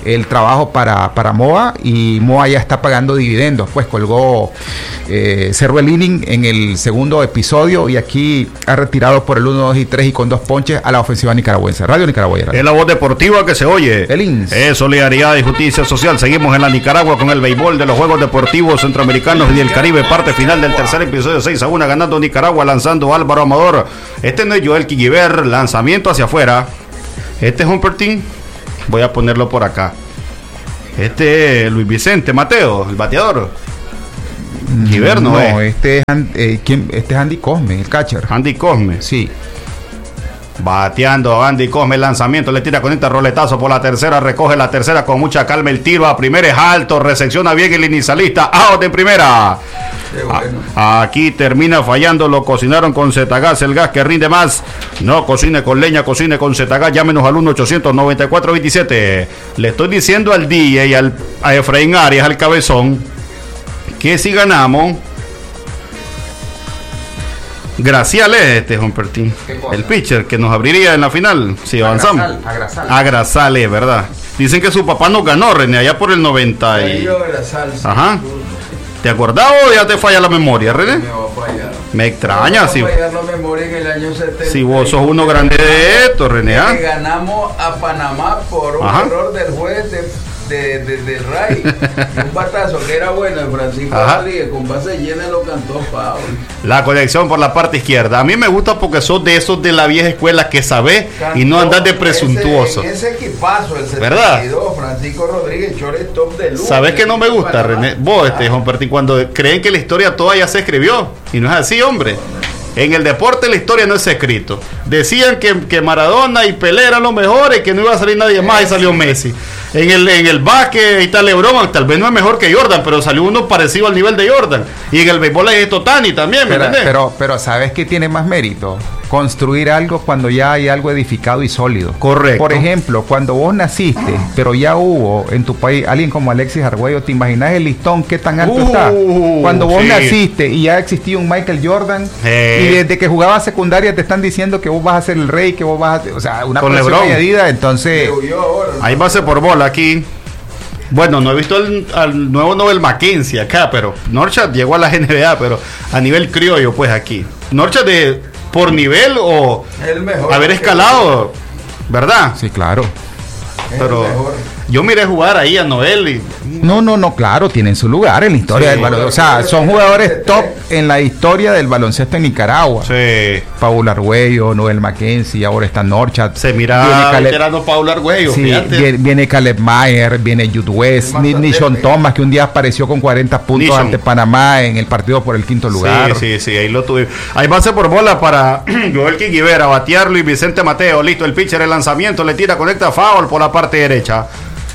el trabajo para, para M O A, y M O A ya está pagando dividendos. Pues colgó, eh, cerró el inning en el segundo episodio y aquí ha retirado por el uno, dos y tres y con dos ponches a la ofensiva nicaragüense. Radio Nicaragüense. Es la voz deportiva que se oye. El I N S. Es solidaridad y justicia social. Seguimos en la Nicaragua con el béisbol de los Juegos Deportivos Centroamericanos y del Caribe, parte final del tercer episodio, seis a uno, ganando Nicaragua, lanzando Álvaro Amador. Este no es Joel Quigiver, lanzamiento hacia afuera. Este es Humpertin. Voy a ponerlo por acá. Este es Luis Vicente Mateo, el bateador. Quigiver no, no es. este es, eh, ¿quién? Este es Andy Cosme, el catcher. Andy Cosme. Sí. Bateando Andy Cosme, lanzamiento, le tira con este roletazo por la tercera, recoge la tercera con mucha calma, el tiro a primera es alto, recepciona bien el inicialista, out en primera. Bueno. A, aquí termina fallando, lo cocinaron con Zetagas, el gas que rinde más. No cocine con leña, cocine con Zetagas, llámenos al uno ochocientos noventa y cuatro veintisiete. Le estoy diciendo al D J y al, a Efraín Arias, al cabezón, que si ganamos, Gracial es este, Humpertín, el pitcher que nos abriría en la final si avanzamos. Agrasal, Agrasal. Agrasal es, ¿verdad? Dicen que su papá nos ganó, René, allá por el noventa y... Yo era salsa. Ajá. ¿Te acordás o ya te falla la memoria, René? Me va a fallar. Me extraña, Me si, va a fallar la memoria en el año setenta. si vos sos uno grande de esto, René. ¿Ah? Que ganamos a Panamá por un Ajá. error del juez de, de, de, del Ray. Un batazo que era bueno, el Francisco Ajá. Rodríguez con base llena lo cantó Pablo. La conexión por la parte izquierda. A mí me gusta porque sos de esos de la vieja escuela que sabés y no andás de presuntuoso. Ese, en ese equipazo, el ¿Verdad? setenta y dos, Francisco Rodríguez, shortstop de luz. ¿Sabes que no me gusta, René? Vos, este, Humpertín, cuando creen que la historia toda ya se escribió. Y no es así, hombre. En el deporte la historia no es escrito. Decían que, que Maradona y Pelé eran los mejores, que no iba a salir nadie más y salió Messi. En el, en el básquet está LeBron, tal vez no es mejor que Jordan, pero salió uno parecido al nivel de Jordan. Y en el béisbol es Totani también, ¿me Pero, entendés? pero, pero ¿sabes qué tiene más mérito? Construir algo cuando ya hay algo edificado y sólido. Correcto. Por ejemplo, cuando vos naciste, pero ya hubo en tu país alguien como Alexis Argüello, ¿te imaginas el listón qué tan alto Uh, está? Cuando vos sí. naciste y ya existía un Michael Jordan, Eh. y desde que jugabas secundaria te están diciendo que vos vas a ser el rey, que vos vas a... O sea, una Con presión LeBron. añadida, entonces... Se huyó ahora. Hay base por bola aquí. Bueno, no he visto el, al nuevo Nobel Mackenzie acá, pero Norchad llegó a la N B A, pero a nivel criollo, pues aquí. Norchad de por nivel o El mejor. haber escalado, ¿verdad? Sí, claro. Es Pero el mejor. yo miré jugar ahí a Noel y No, no, no, claro, tienen su lugar en la historia Sí. del baloncesto. O sea, son jugadores top en la historia del baloncesto en Nicaragua. se, Paul Argüello, Noel Mackenzie, ahora está Norchat. se Viene mira Caleb- veterano Paulo Argüello, Sí, fíjate. viene, viene Caleb Mayer, viene Jude West, Más Ni- Nishon atleta. Thomas, que un día apareció con cuarenta puntos Nishon. ante Panamá en el partido por el quinto lugar. Sí, sí, sí, ahí lo tuve. Hay base por bola para Joel Quigiver, batear Luis Vicente Mateo. Listo, el pitcher, el lanzamiento, le tira, conecta foul por la parte derecha.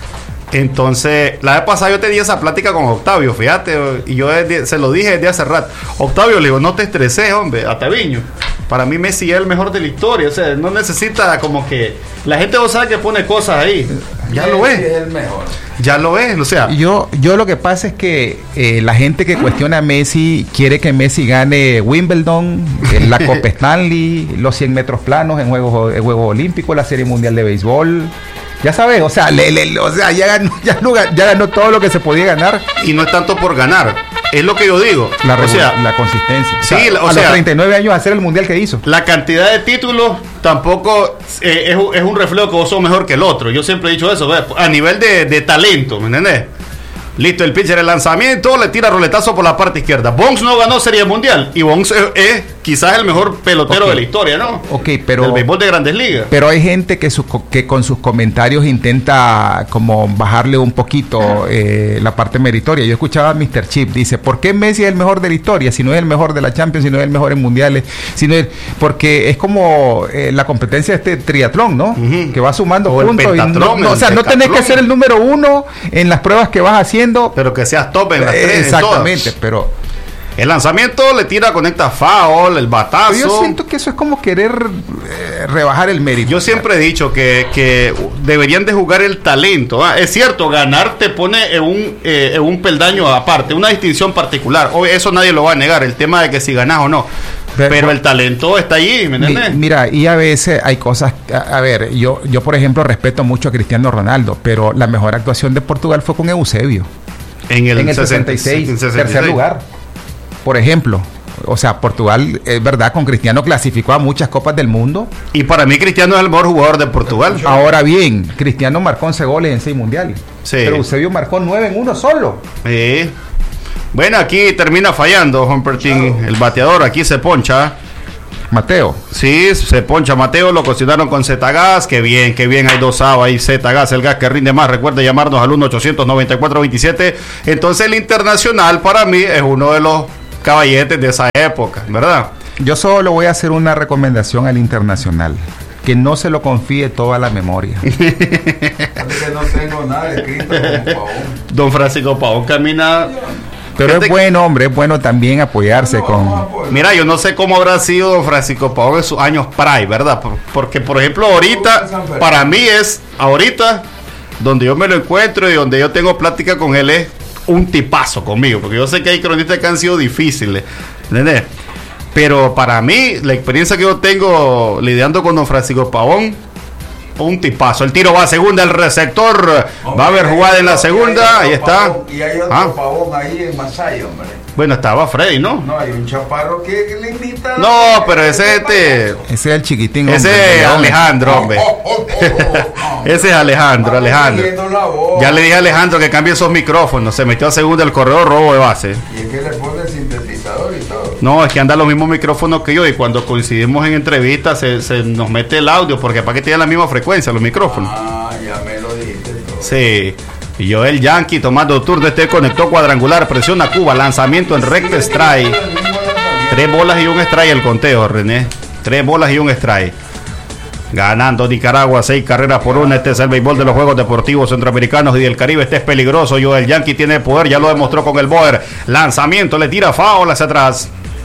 Entonces, la vez pasada yo tenía esa plática con Octavio, fíjate, y yo desde- se lo dije desde hace rato. Octavio, le digo, no te estreses, hombre, a Taviño. Para mí Messi es el mejor de la historia, o sea, no necesita como que... La gente vos sabe que pone cosas ahí. Ya lo Messi es, Es el mejor. ya lo es, o sea... Yo, yo lo que pasa es que eh, la gente que cuestiona a Messi quiere que Messi gane Wimbledon, eh, la Copa Stanley, los cien metros planos en Juegos, en Juegos Olímpicos, la Serie Mundial de Béisbol. Ya sabes, o sea, le, le- o sea ya, ganó, ya, no ga- ya ganó todo lo que se podía ganar. Y no es tanto por ganar, es lo que yo digo. La, o regu- sea, la consistencia. O sí, sea, la- o a sea- los treinta y nueve años hacer el mundial que hizo. la cantidad de títulos tampoco eh, es, un- es un reflejo que vos sos mejor que el otro. Yo siempre he dicho eso, ¿ves? A nivel de, de talento, ¿me entendés? Listo, el pitcher, el lanzamiento, le tira roletazo por la parte izquierda. Bonds no ganó Serie Mundial y Bonds es, es quizás el mejor pelotero Ok. de la historia, ¿no? Ok, pero... Del béisbol de Grandes Ligas. Pero hay gente que, su- que con sus comentarios intenta como bajarle un poquito eh, la parte meritoria. Yo escuchaba a mister Chip, dice, ¿por qué Messi es el mejor de la historia? Si no es el mejor de la Champions, si no es el mejor en mundiales, si no es... Porque es como eh, la competencia de este triatlón, ¿no? Ujú. Que va sumando O el puntos. y no- pentatlón, no, o el sea, no tenés que decatlón. ser el número uno en las pruebas que vas haciendo. Pero que seas top en las Eh, tres. en exactamente, todas. pero... El lanzamiento le tira, conecta foul, el batazo. Yo siento que eso es como querer eh, rebajar el mérito. Yo siempre he dicho que, que deberían de jugar el talento. ¿ah? Es cierto, ganar te pone en un, eh, en un peldaño aparte, una distinción particular. Hoy eso nadie lo va a negar, el tema de que si ganás o no. pero, pero el talento está allí, ¿me entiendes? Mi, mira, y a veces hay cosas, a, a ver, yo, yo por ejemplo respeto mucho a Cristiano Ronaldo, pero la mejor actuación de Portugal fue con Eusebio. En el, en el sesenta y seis, en sesenta y seis, tercer lugar. Por ejemplo, o sea, Portugal, es verdad, con Cristiano clasificó a muchas copas del mundo. Y para mí Cristiano es el mejor jugador de Portugal. Ahora bien, Cristiano marcó once goles en seis mundiales. Sí. Pero Eusebio marcó nueve en uno solo. Sí. Bueno, aquí termina fallando Juan Pertín, claro. El bateador, aquí se poncha. Mateo. Sí, se poncha Mateo, lo cocinaron con Z-Gas, que bien, que bien, hay dos A ahí, Z-Gas, el gas que rinde más, recuerde llamarnos al uno ochocientos noventa y cuatro veintisiete. Entonces el Internacional para mí es uno de los caballetes de esa época, ¿verdad? Yo solo voy a hacer una recomendación al Internacional, que no se lo confíe toda la memoria. Que no tengo nada escrito como Pavón. Don Francisco Pavón camina... Pero es bueno, hombre, es bueno también apoyarse no, con... No, mira, yo no sé cómo habrá sido don Francisco Pavón en sus años prime, ¿verdad? Porque, por ejemplo, ahorita, para mí es, ahorita, donde yo me lo encuentro y donde yo tengo plática con él es un tipazo conmigo, porque yo sé que hay cronistas que han sido difíciles, ¿entendés? Pero para mí, la experiencia que yo tengo lidiando con don Francisco Pavón, un tipazo. El tiro va a segunda, el receptor va a haber jugada en la segunda, ahí está. Pavón, y hay otro ¿Ah? Pavón ahí en Masaya, hombre. Bueno, estaba Freddy, ¿no? No, hay un chaparro que le invita. No, pero ese es este. Ese es el chiquitín. Ese es Alejandro, hombre. Ese es Alejandro, Alejandro. Ya le dije a Alejandro que cambie esos micrófonos. Se metió a segunda el corredor, robo de base. Y es que le pone sintetizador y todo. No, es que anda los mismos micrófonos que yo. Y cuando coincidimos en entrevistas, se, se nos mete el audio. Porque para que tengan la misma frecuencia los micrófonos. Ah, ya me lo dijiste todo. Sí. Y yo el Yankee tomando tour de este conectó cuadrangular, presiona Cuba, lanzamiento en recta strike. Tres bolas y un strike el conteo, René. Tres bolas y un strike. Ganando Nicaragua, seis carreras por una. Este es el béisbol de los Juegos Deportivos Centroamericanos y del Caribe. Este es peligroso. Yo el Yankee tiene poder, ya lo demostró con el Boer. Lanzamiento, le tira foul hacia atrás.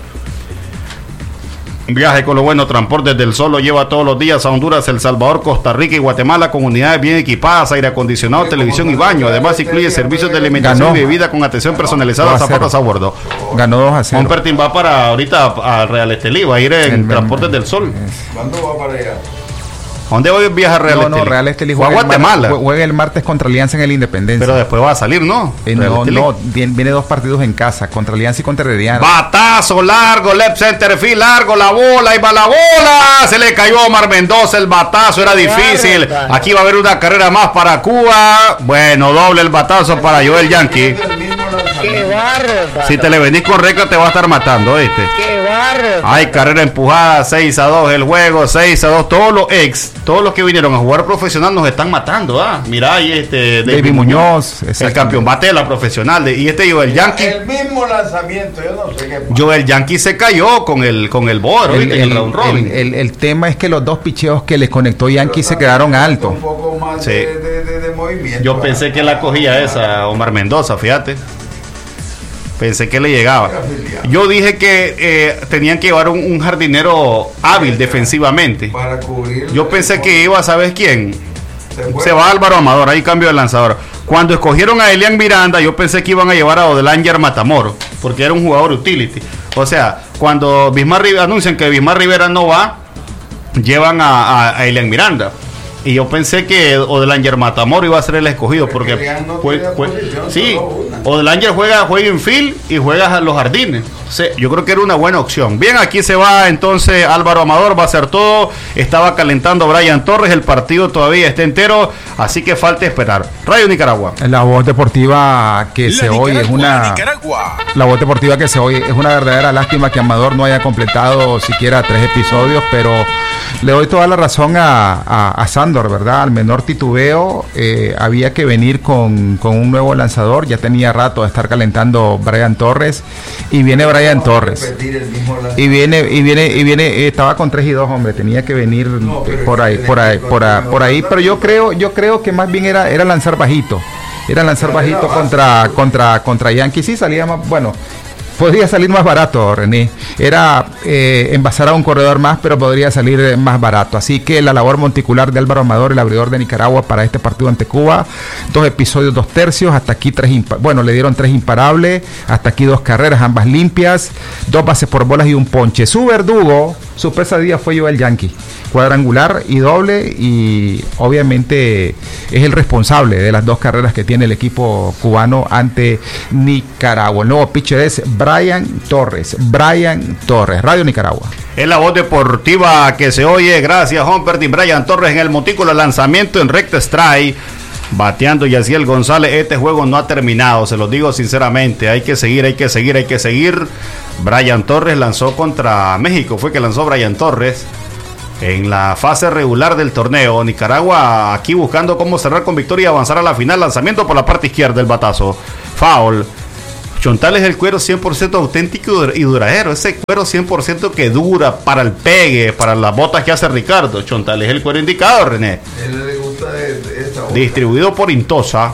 Viaje con lo bueno, Transportes del Sol lo lleva todos los días a Honduras, El Salvador, Costa Rica y Guatemala con unidades bien equipadas, aire acondicionado, televisión y baño. Además incluye servicios de alimentación Ganó. y bebida con atención personalizada, zapatos a bordo. Ganó dos a cero. Humpertin va para ahorita al Real Estelí, va a ir en el, Transportes del Sol. ¿Cuándo va para allá? ¿A dónde voy a viajar Real Estelí? No, no, Real Estelí juega, juega Guatemala. El juega el martes contra Alianza en el Independencia. Pero después va a salir, ¿no? Eh, no, no, viene, viene dos partidos en casa, contra Alianza y contra Herediano. Batazo largo, left center field, largo, la bola, y va la bola. Se le cayó a Omar Mendoza, el batazo era difícil. Aquí va a haber una carrera más para Cuba. Bueno, doble el batazo para Joel Yankee. Qué barro. Si te le venís con recta te va a estar matando, ¿viste? Qué barro. Hay carrera empujada, seis a dos el juego, seis a dos. Todos los ex, todos los que vinieron a jugar profesional nos están matando, ¿ah? Mirá ahí este David, David Muñoz, Muñoz el campeón bate de la profesional. De, y este Joel Yankee. El mismo lanzamiento, yo no sé qué pasa. Joel Yankee se cayó con el con el bor, el, el, el round robin. El, el, el tema es que los dos picheos que les conectó Yankee se quedaron altos. Un poco más sí. de, de, de, de movimiento. Yo pensé que la cogía esa Omar Mendoza, fíjate. Pensé que le llegaba. Yo dije que eh, tenían que llevar un, un jardinero hábil defensivamente. Para cubrir. Yo pensé que iba, ¿sabes quién? Se, Se va Álvaro Amador, ahí cambio de lanzador. Cuando escogieron a Elian Miranda, yo pensé que iban a llevar a Odelanger Matamoro, porque era un jugador utility. O sea, cuando Bismar Rivera anuncian que Bismar Rivera no va, llevan a, a, a Elian Miranda. Y yo pensé que Odelanger Matamoro iba a ser el escogido, porque no fue, fue, sí, Odelanger juega, juega en field y juega a los jardines. Sí, yo creo que era una buena opción. Bien, aquí se va entonces Álvaro Amador, va a hacer todo. Estaba calentando Brian Torres, el partido todavía está entero, así que falta esperar. Radio Nicaragua. La voz deportiva que la se oye es una Nicaragua. La voz deportiva que se oye es una verdadera lástima que Amador no haya completado siquiera tres episodios, pero le doy toda la razón a, a, a Sandor, ¿verdad? Al menor titubeo, eh, había que venir con, con un nuevo lanzador. Ya tenía rato de estar calentando Brian Torres y viene Brian Torres y viene y viene y viene eh, estaba con tres y dos, hombre, tenía que venir no, por ahí por ahí por ahí por ahí pero yo creo yo creo que más bien era era lanzar bajito era lanzar bajito contra contra contra Yankees. Sí salía más bueno, podría salir más barato, René. Era eh, envasar a un corredor más, pero podría salir eh, más barato. Así que la labor monticular de Álvaro Amador, el abridor de Nicaragua, para este partido ante Cuba, dos episodios, dos tercios, hasta aquí tres, impa- bueno, le dieron tres imparables, hasta aquí dos carreras, ambas limpias, dos bases por bolas y un ponche. Su verdugo, su pesadilla fue Joel Yankee, cuadrangular y doble, y obviamente es el responsable de las dos carreras que tiene el equipo cubano ante Nicaragua. El nuevo pitcher es Brian Torres. Brian Torres, Radio Nicaragua. Es la voz deportiva que se oye. Gracias, Humperty. Brian Torres en el montículo, lanzamiento en recta strike. Bateando Yaciel González. Este juego no ha terminado, se lo digo sinceramente. Hay que seguir, hay que seguir, hay que seguir. Brian Torres lanzó contra México. Fue que lanzó Brian Torres en la fase regular del torneo. Nicaragua aquí buscando cómo cerrar con victoria y avanzar a la final. Lanzamiento por la parte izquierda, el batazo. Foul. Chontal es el cuero cien por ciento auténtico y duradero. Ese cuero cien por ciento que dura para el pegue, para las botas que hace Ricardo. Chontal es el cuero indicado, René. Él le gusta esta bota. Distribuido por Intosa.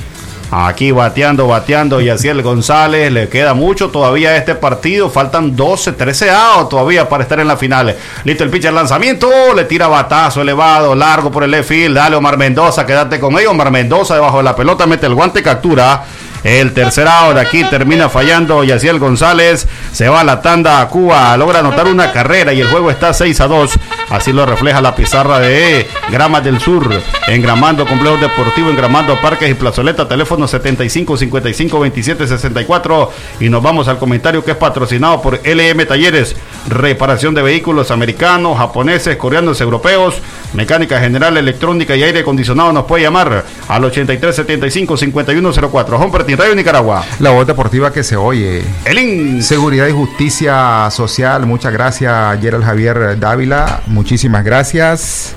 Aquí bateando, bateando Yaciel González. Le queda mucho todavía a este partido. Faltan doce, trece outs todavía para estar en la final. Listo el pitcher, lanzamiento. Le tira batazo elevado, largo por el left field. Dale, Omar Mendoza, quédate con ellos. Omar Mendoza debajo de la pelota, mete el guante, captura. El tercer out de aquí termina fallando Yaciel González. Se va a la tanda a Cuba. Logra anotar una carrera y el juego está seis a dos. Así lo refleja la pizarra de Gramas del Sur. Engramando Complejo Deportivo, Engramando Parques y Plazoleta. Teléfono setenta y cinco, cincuenta y cinco, veintisiete, sesenta y cuatro. Y nos vamos al comentario que es patrocinado por L M Talleres. Reparación de vehículos americanos, japoneses, coreanos, europeos. Mecánica general, electrónica y aire acondicionado. Nos puede llamar al ochenta y tres, setenta y cinco, cincuenta y uno cero cuatro. Humperty, Radio Nicaragua. La voz deportiva que se oye. Elin. Seguridad y Justicia Social. Muchas gracias, Gerald Javier Dávila. Muchísimas gracias.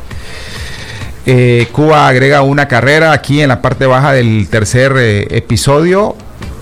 Eh, Cuba agrega una carrera aquí en la parte baja del tercer eh, episodio.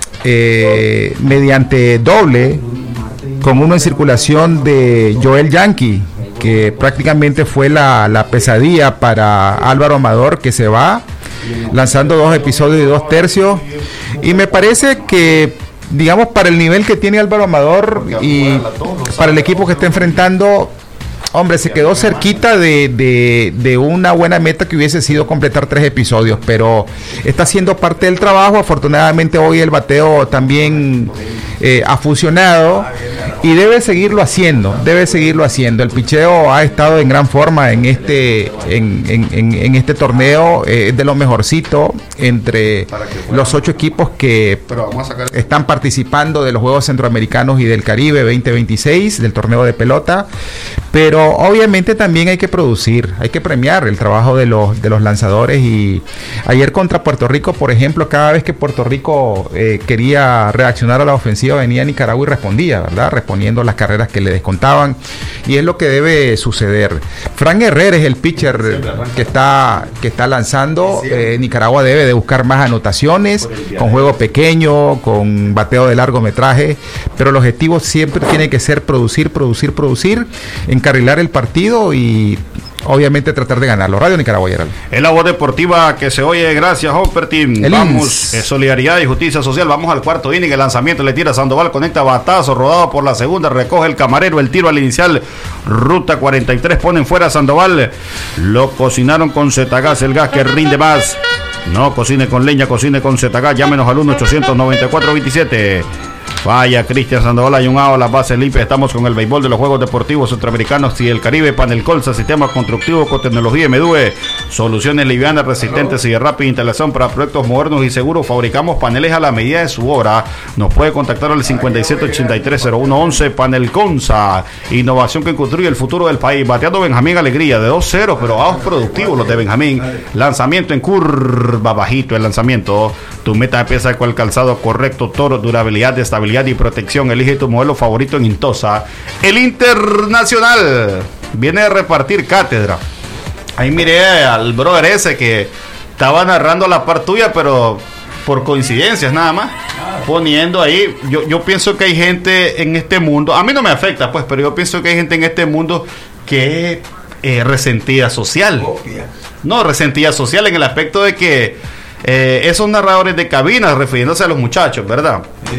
Eh, mediante doble, con uno en circulación de Joel Yankee, que prácticamente fue la, la pesadilla para Álvaro Amador, que se va lanzando dos episodios y dos tercios. Y me parece que, digamos, para el nivel que tiene Álvaro Amador y para el equipo que está enfrentando, hombre, se quedó cerquita de, de, de una buena meta que hubiese sido completar tres episodios, pero está haciendo parte del trabajo. Afortunadamente hoy el bateo también eh, ha funcionado y debe seguirlo haciendo, debe seguirlo haciendo. El picheo ha estado en gran forma en este, en, en, en, en este torneo, eh, de lo mejorcito entre los ocho equipos que están participando de los Juegos Centroamericanos y del Caribe veinte veintiséis, del torneo de pelota. Pero obviamente también hay que producir, hay que premiar el trabajo de los de los lanzadores. Y ayer contra Puerto Rico, por ejemplo, cada vez que Puerto Rico eh, quería reaccionar a la ofensiva, venía Nicaragua y respondía, ¿verdad? Respondiendo las carreras que le descontaban, y es lo que debe suceder. Frank Herrera es el pitcher que está que está lanzando. eh, Nicaragua debe de buscar más anotaciones, con juego pequeño, con bateo de largometraje, pero el objetivo siempre tiene que ser producir, producir, producir, encarrilar el partido y obviamente tratar de ganarlo. Radio Nicaragua, Gerald. Es la voz deportiva que se oye. Gracias, Humperty. Vamos, eh, solidaridad y justicia social. Vamos al cuarto inning. El lanzamiento le tira a Sandoval, conecta batazo, rodado por la segunda, recoge el camarero, el tiro al inicial, ruta cuarenta y tres, ponen fuera a Sandoval. Lo cocinaron con Zetagás, el gas que rinde más. No cocine con leña, cocine con Zetagás. Llámenos al uno ochocientos noventa y cuatro veintisiete. Vaya, Cristian Sandoval, hay un A, las bases limpias. Estamos con el béisbol de los Juegos Deportivos Centroamericanos y el Caribe. Panel Colza, sistema constructivo con tecnología M D U E. Soluciones livianas, resistentes y de rápida instalación para proyectos modernos y seguros. Fabricamos paneles a la medida de su obra. Nos puede contactar al cincuenta y siete ochenta y tres cero uno once. Panel Colza, innovación que construye el futuro del país. Bateando Benjamín Alegría de dos cero, pero aos productivos los de Benjamín. Lanzamiento en curva, bajito el lanzamiento. Tu meta empieza con el calzado correcto, toro, durabilidad, estabilidad y protección. Elige tu modelo favorito en Intosa. El Internacional viene a repartir cátedra. Ahí miré al brother ese que estaba narrando la parte tuya, pero por coincidencias nada más, poniendo ahí. Yo, yo pienso que hay gente en este mundo, a mí no me afecta pues, pero yo pienso que hay gente en este mundo que es eh, resentida social. No, resentida social en el aspecto de que eh, esos narradores de cabina, refiriéndose a los muchachos, ¿verdad? Sí.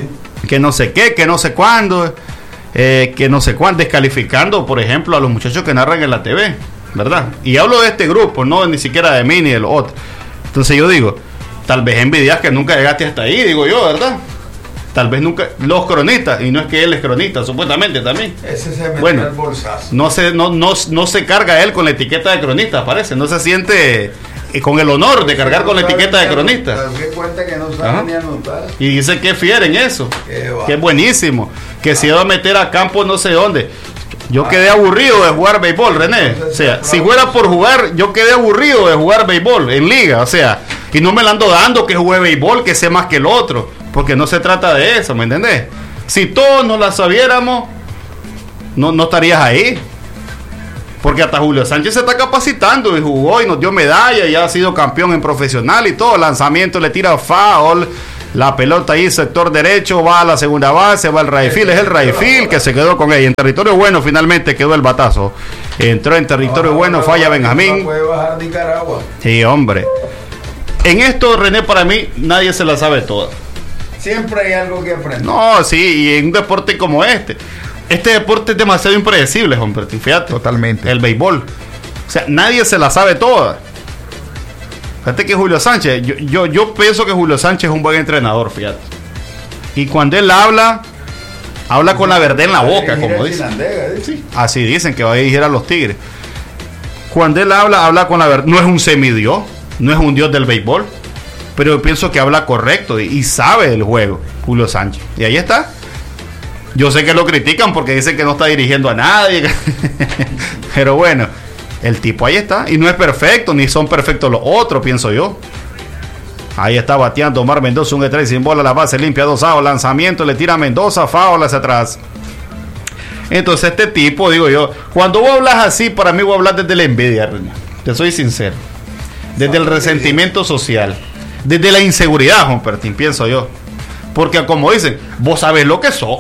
que no sé qué, que no sé cuándo, eh, que no sé cuándo, descalificando, por ejemplo, a los muchachos que narran en la T V, ¿verdad? Y hablo de este grupo, no ni siquiera de mí ni de los otros. Entonces yo digo, tal vez envidias que nunca llegaste hasta ahí, digo yo, ¿verdad? Tal vez nunca, los cronistas, y no es que él es cronista, supuestamente también. Ese se metió Bueno, el bolsazo. no se, no, no, no se carga él con la etiqueta de cronista, parece, no se siente eh, con el honor de cargar con la etiqueta de cronista. Te das cuenta que no Ajá. sabe ni anotar. Y dice que es fiel en eso, Qué va. que es buenísimo, que se iba a meter a campo no sé dónde. Yo quedé aburrido de jugar béisbol, René. O sea, si fuera por jugar, yo quedé aburrido de jugar béisbol en liga, o sea, y no me la ando dando que jugué béisbol, que sé más que el otro, porque no se trata de eso, ¿me entendés? Si todos no la sabiéramos, no, no estarías ahí. Porque hasta Julio Sánchez se está capacitando y jugó y nos dio medalla y ha sido campeón en profesional y todo. Lanzamiento, le tira foul. La pelota ahí, sector derecho, va a la segunda base, va al right field. Es el right field que se quedó con ella. En territorio bueno finalmente quedó el batazo. Entró en territorio bueno, falla Benjamín. Puede bajar Nicaragua. Sí, hombre. En esto, René, para mí, nadie se la sabe toda. Siempre hay algo que aprender. No, sí, y en un deporte como este. Este deporte es demasiado impredecible, hombre. Fíjate. Totalmente. El béisbol. O sea, nadie se la sabe toda. Fíjate que Julio Sánchez, yo, yo, yo pienso que Julio Sánchez es un buen entrenador, fíjate. Y cuando él habla, habla con la verdad en la boca, como dice. Sí. Así dicen que va a dirigir a los Tigres. Cuando él habla, habla con la verdad. No es un semidios, no es un dios del béisbol, pero yo pienso que habla correcto y, y sabe del juego, Julio Sánchez. Y ahí está. Yo sé que lo critican porque dicen que no está dirigiendo a nadie. Pero bueno, el tipo ahí está. Y no es perfecto, ni son perfectos los otros, pienso yo. Ahí está bateando Omar Mendoza, un strike sin bola, la base limpia, dos outs, lanzamiento, le tira a Mendoza, foul hacia atrás. Entonces este tipo, digo yo, cuando vos hablas así, para mí voy a hablar desde la envidia, René. Te soy sincero. Desde el resentimiento social. Desde la inseguridad, Juan Pertín, pienso yo. Porque como dicen, vos sabés lo que sos.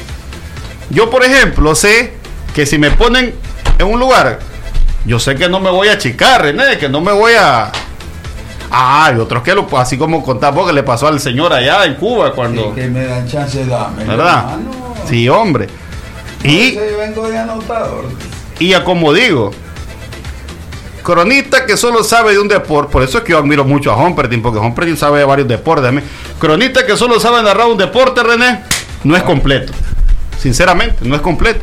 Yo, por ejemplo, sé que si me ponen en un lugar, yo sé que no me voy a achicar, René, que no me voy a... Ah, y otros que lo, así como contás vos que le pasó al señor allá en Cuba cuando... Que me dan chance de darme. ¿Verdad? Hermano. Sí, hombre. Y, Yo vengo de anotador. y ya como digo, cronista que solo sabe de un deporte, por eso es que yo admiro mucho a Humpertin, porque Humpertin sabe de varios deportes. Cronista que solo sabe narrar un deporte, René, no es completo. Sinceramente, no es completo.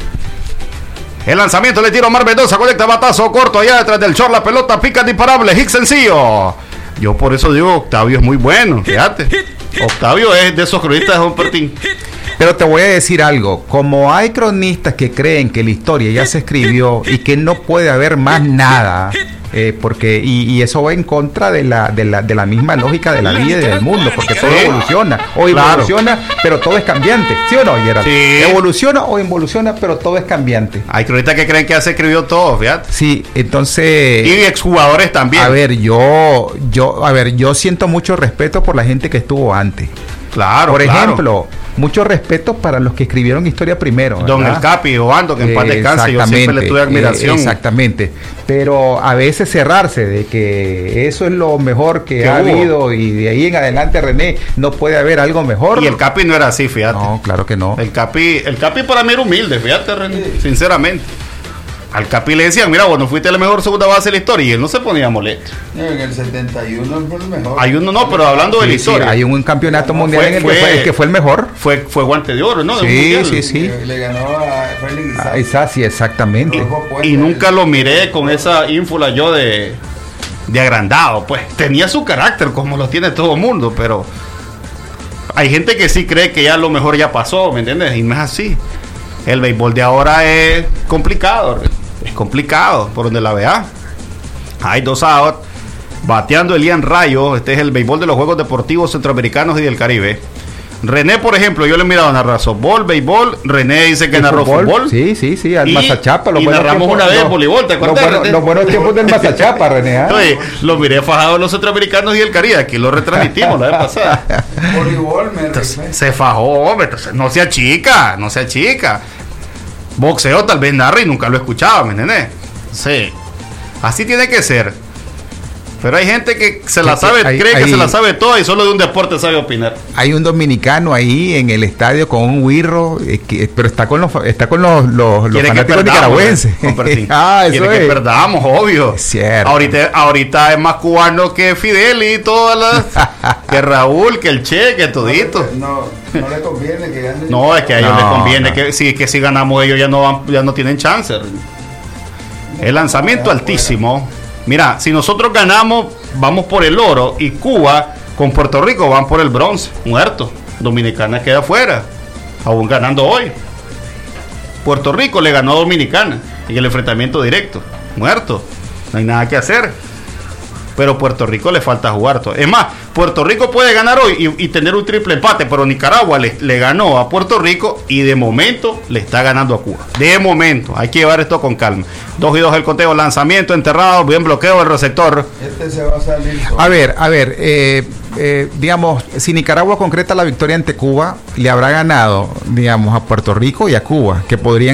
El lanzamiento le tira Omar Mendoza, conecta batazo corto allá detrás del short, la pelota pica imparable, hit sencillo. Yo por eso digo, Octavio es muy bueno, fíjate. Octavio es de esos cronistas de Humpertin. Pero te voy a decir algo, como hay cronistas que creen que la historia ya se escribió y que no puede haber más nada, eh, porque y, y eso va en contra de la, de la de la misma lógica de la vida y del mundo, porque todo Sí. evoluciona, o Claro. evoluciona, pero todo es cambiante, ¿sí o no, Gerard? Sí. Evoluciona o involuciona, pero todo es cambiante. Hay cronistas que creen que ya se escribió todo, fíjate. Sí, entonces... Y exjugadores también. A ver, yo, yo, a ver, yo siento mucho respeto por la gente que estuvo antes. Claro, Por claro. ejemplo, mucho respeto para los que escribieron historia primero. Don ¿verdad? El Capi, Obando, que en paz descanse, yo siempre le tuve admiración. eh, exactamente. Pero a veces cerrarse de que eso es lo mejor que ¿Qué ha hubo? habido y de ahí en adelante, René, no puede haber algo mejor. Y el Capi no era así, fíjate. No, claro que no. El Capi, el Capi para mí era humilde, fíjate, René, sinceramente. Al Capi le decían, mira, vos no fuiste la mejor segunda base de la historia, y él no se ponía molesto. En el setenta y uno fue el mejor. Hay uno no, pero hablando de la Sí, sí, historia, hay un campeonato No, mundial fue- en el fue- que fue, el que fue el mejor. fue, fue guante de oro, ¿no? De un Sí, mundial. sí, sí. Le, le ganó a Félix. Ah, esa sí, exactamente. Y nunca lo miré con esa ínfula yo de, de agrandado, pues. Tenía su carácter, como lo tiene todo el mundo, pero hay gente que sí cree que ya lo mejor ya pasó, ¿me entiendes? Y no es así. El béisbol de ahora es complicado, es complicado, por donde la veas. Hay dos outs, bateando Elian Rayo. Este es el béisbol de los Juegos Deportivos Centroamericanos y del Caribe. René, por ejemplo, yo le he mirado a narrar softball, béisbol. René dice que ¿El narró fútbol. Sí, sí, sí, al Y- Mazachapa. los y buenos narramos tiempos- una vez los- voleibol, ¿te los acuerdas, buenos- René? Los buenos tiempos del Mazachapa, René. ¿ah? Oye, lo miré fajado en los centroamericanos y el Caribe. Aquí lo retransmitimos la vez pasada. Voleibol me Entonces, rifé. se fajó, hombre. Entonces, no sea chica, no sea chica. Boxeo tal vez narra y nunca lo escuchaba, ¿me entendés? Sí. Así tiene que ser. Pero hay gente que se la Que- sabe, hay- cree que hay- se la sabe toda y solo de un deporte sabe opinar. Hay un dominicano ahí en el estadio con un wirro, eh, que- pero está con los fa- está con los, los, los Quiere que fanáticos perdamos, nicaragüenses. eh, compartir. ah, eso Quiere que es. perdamos, obvio. Es cierto. Ahorita, ahorita es más cubano que Fidel y todas las. que Raúl, que el Che, que todito. No, no le conviene que gane. No, es que a ellos No, les conviene no. que si, que si ganamos ellos ya no van, ya no tienen chance. El lanzamiento altísimo. Mira, si nosotros ganamos, vamos por el oro y Cuba con Puerto Rico van por el bronce. Muerto. Dominicana queda afuera. Aún ganando hoy. Puerto Rico le ganó a Dominicana en el enfrentamiento directo. Muerto. No hay nada que hacer. Pero Puerto Rico le falta jugar todo. Es más, Puerto Rico puede ganar hoy y, y tener un triple empate, pero Nicaragua le, le ganó a Puerto Rico y de momento le está ganando a Cuba. De momento, hay que llevar esto con calma. Dos y dos el conteo, lanzamiento enterrado, bien bloqueo el receptor. Este se va a salir. solo. A ver, a ver, eh, eh, digamos, si Nicaragua concreta la victoria ante Cuba, le habrá ganado, digamos, a Puerto Rico y a Cuba, que podrían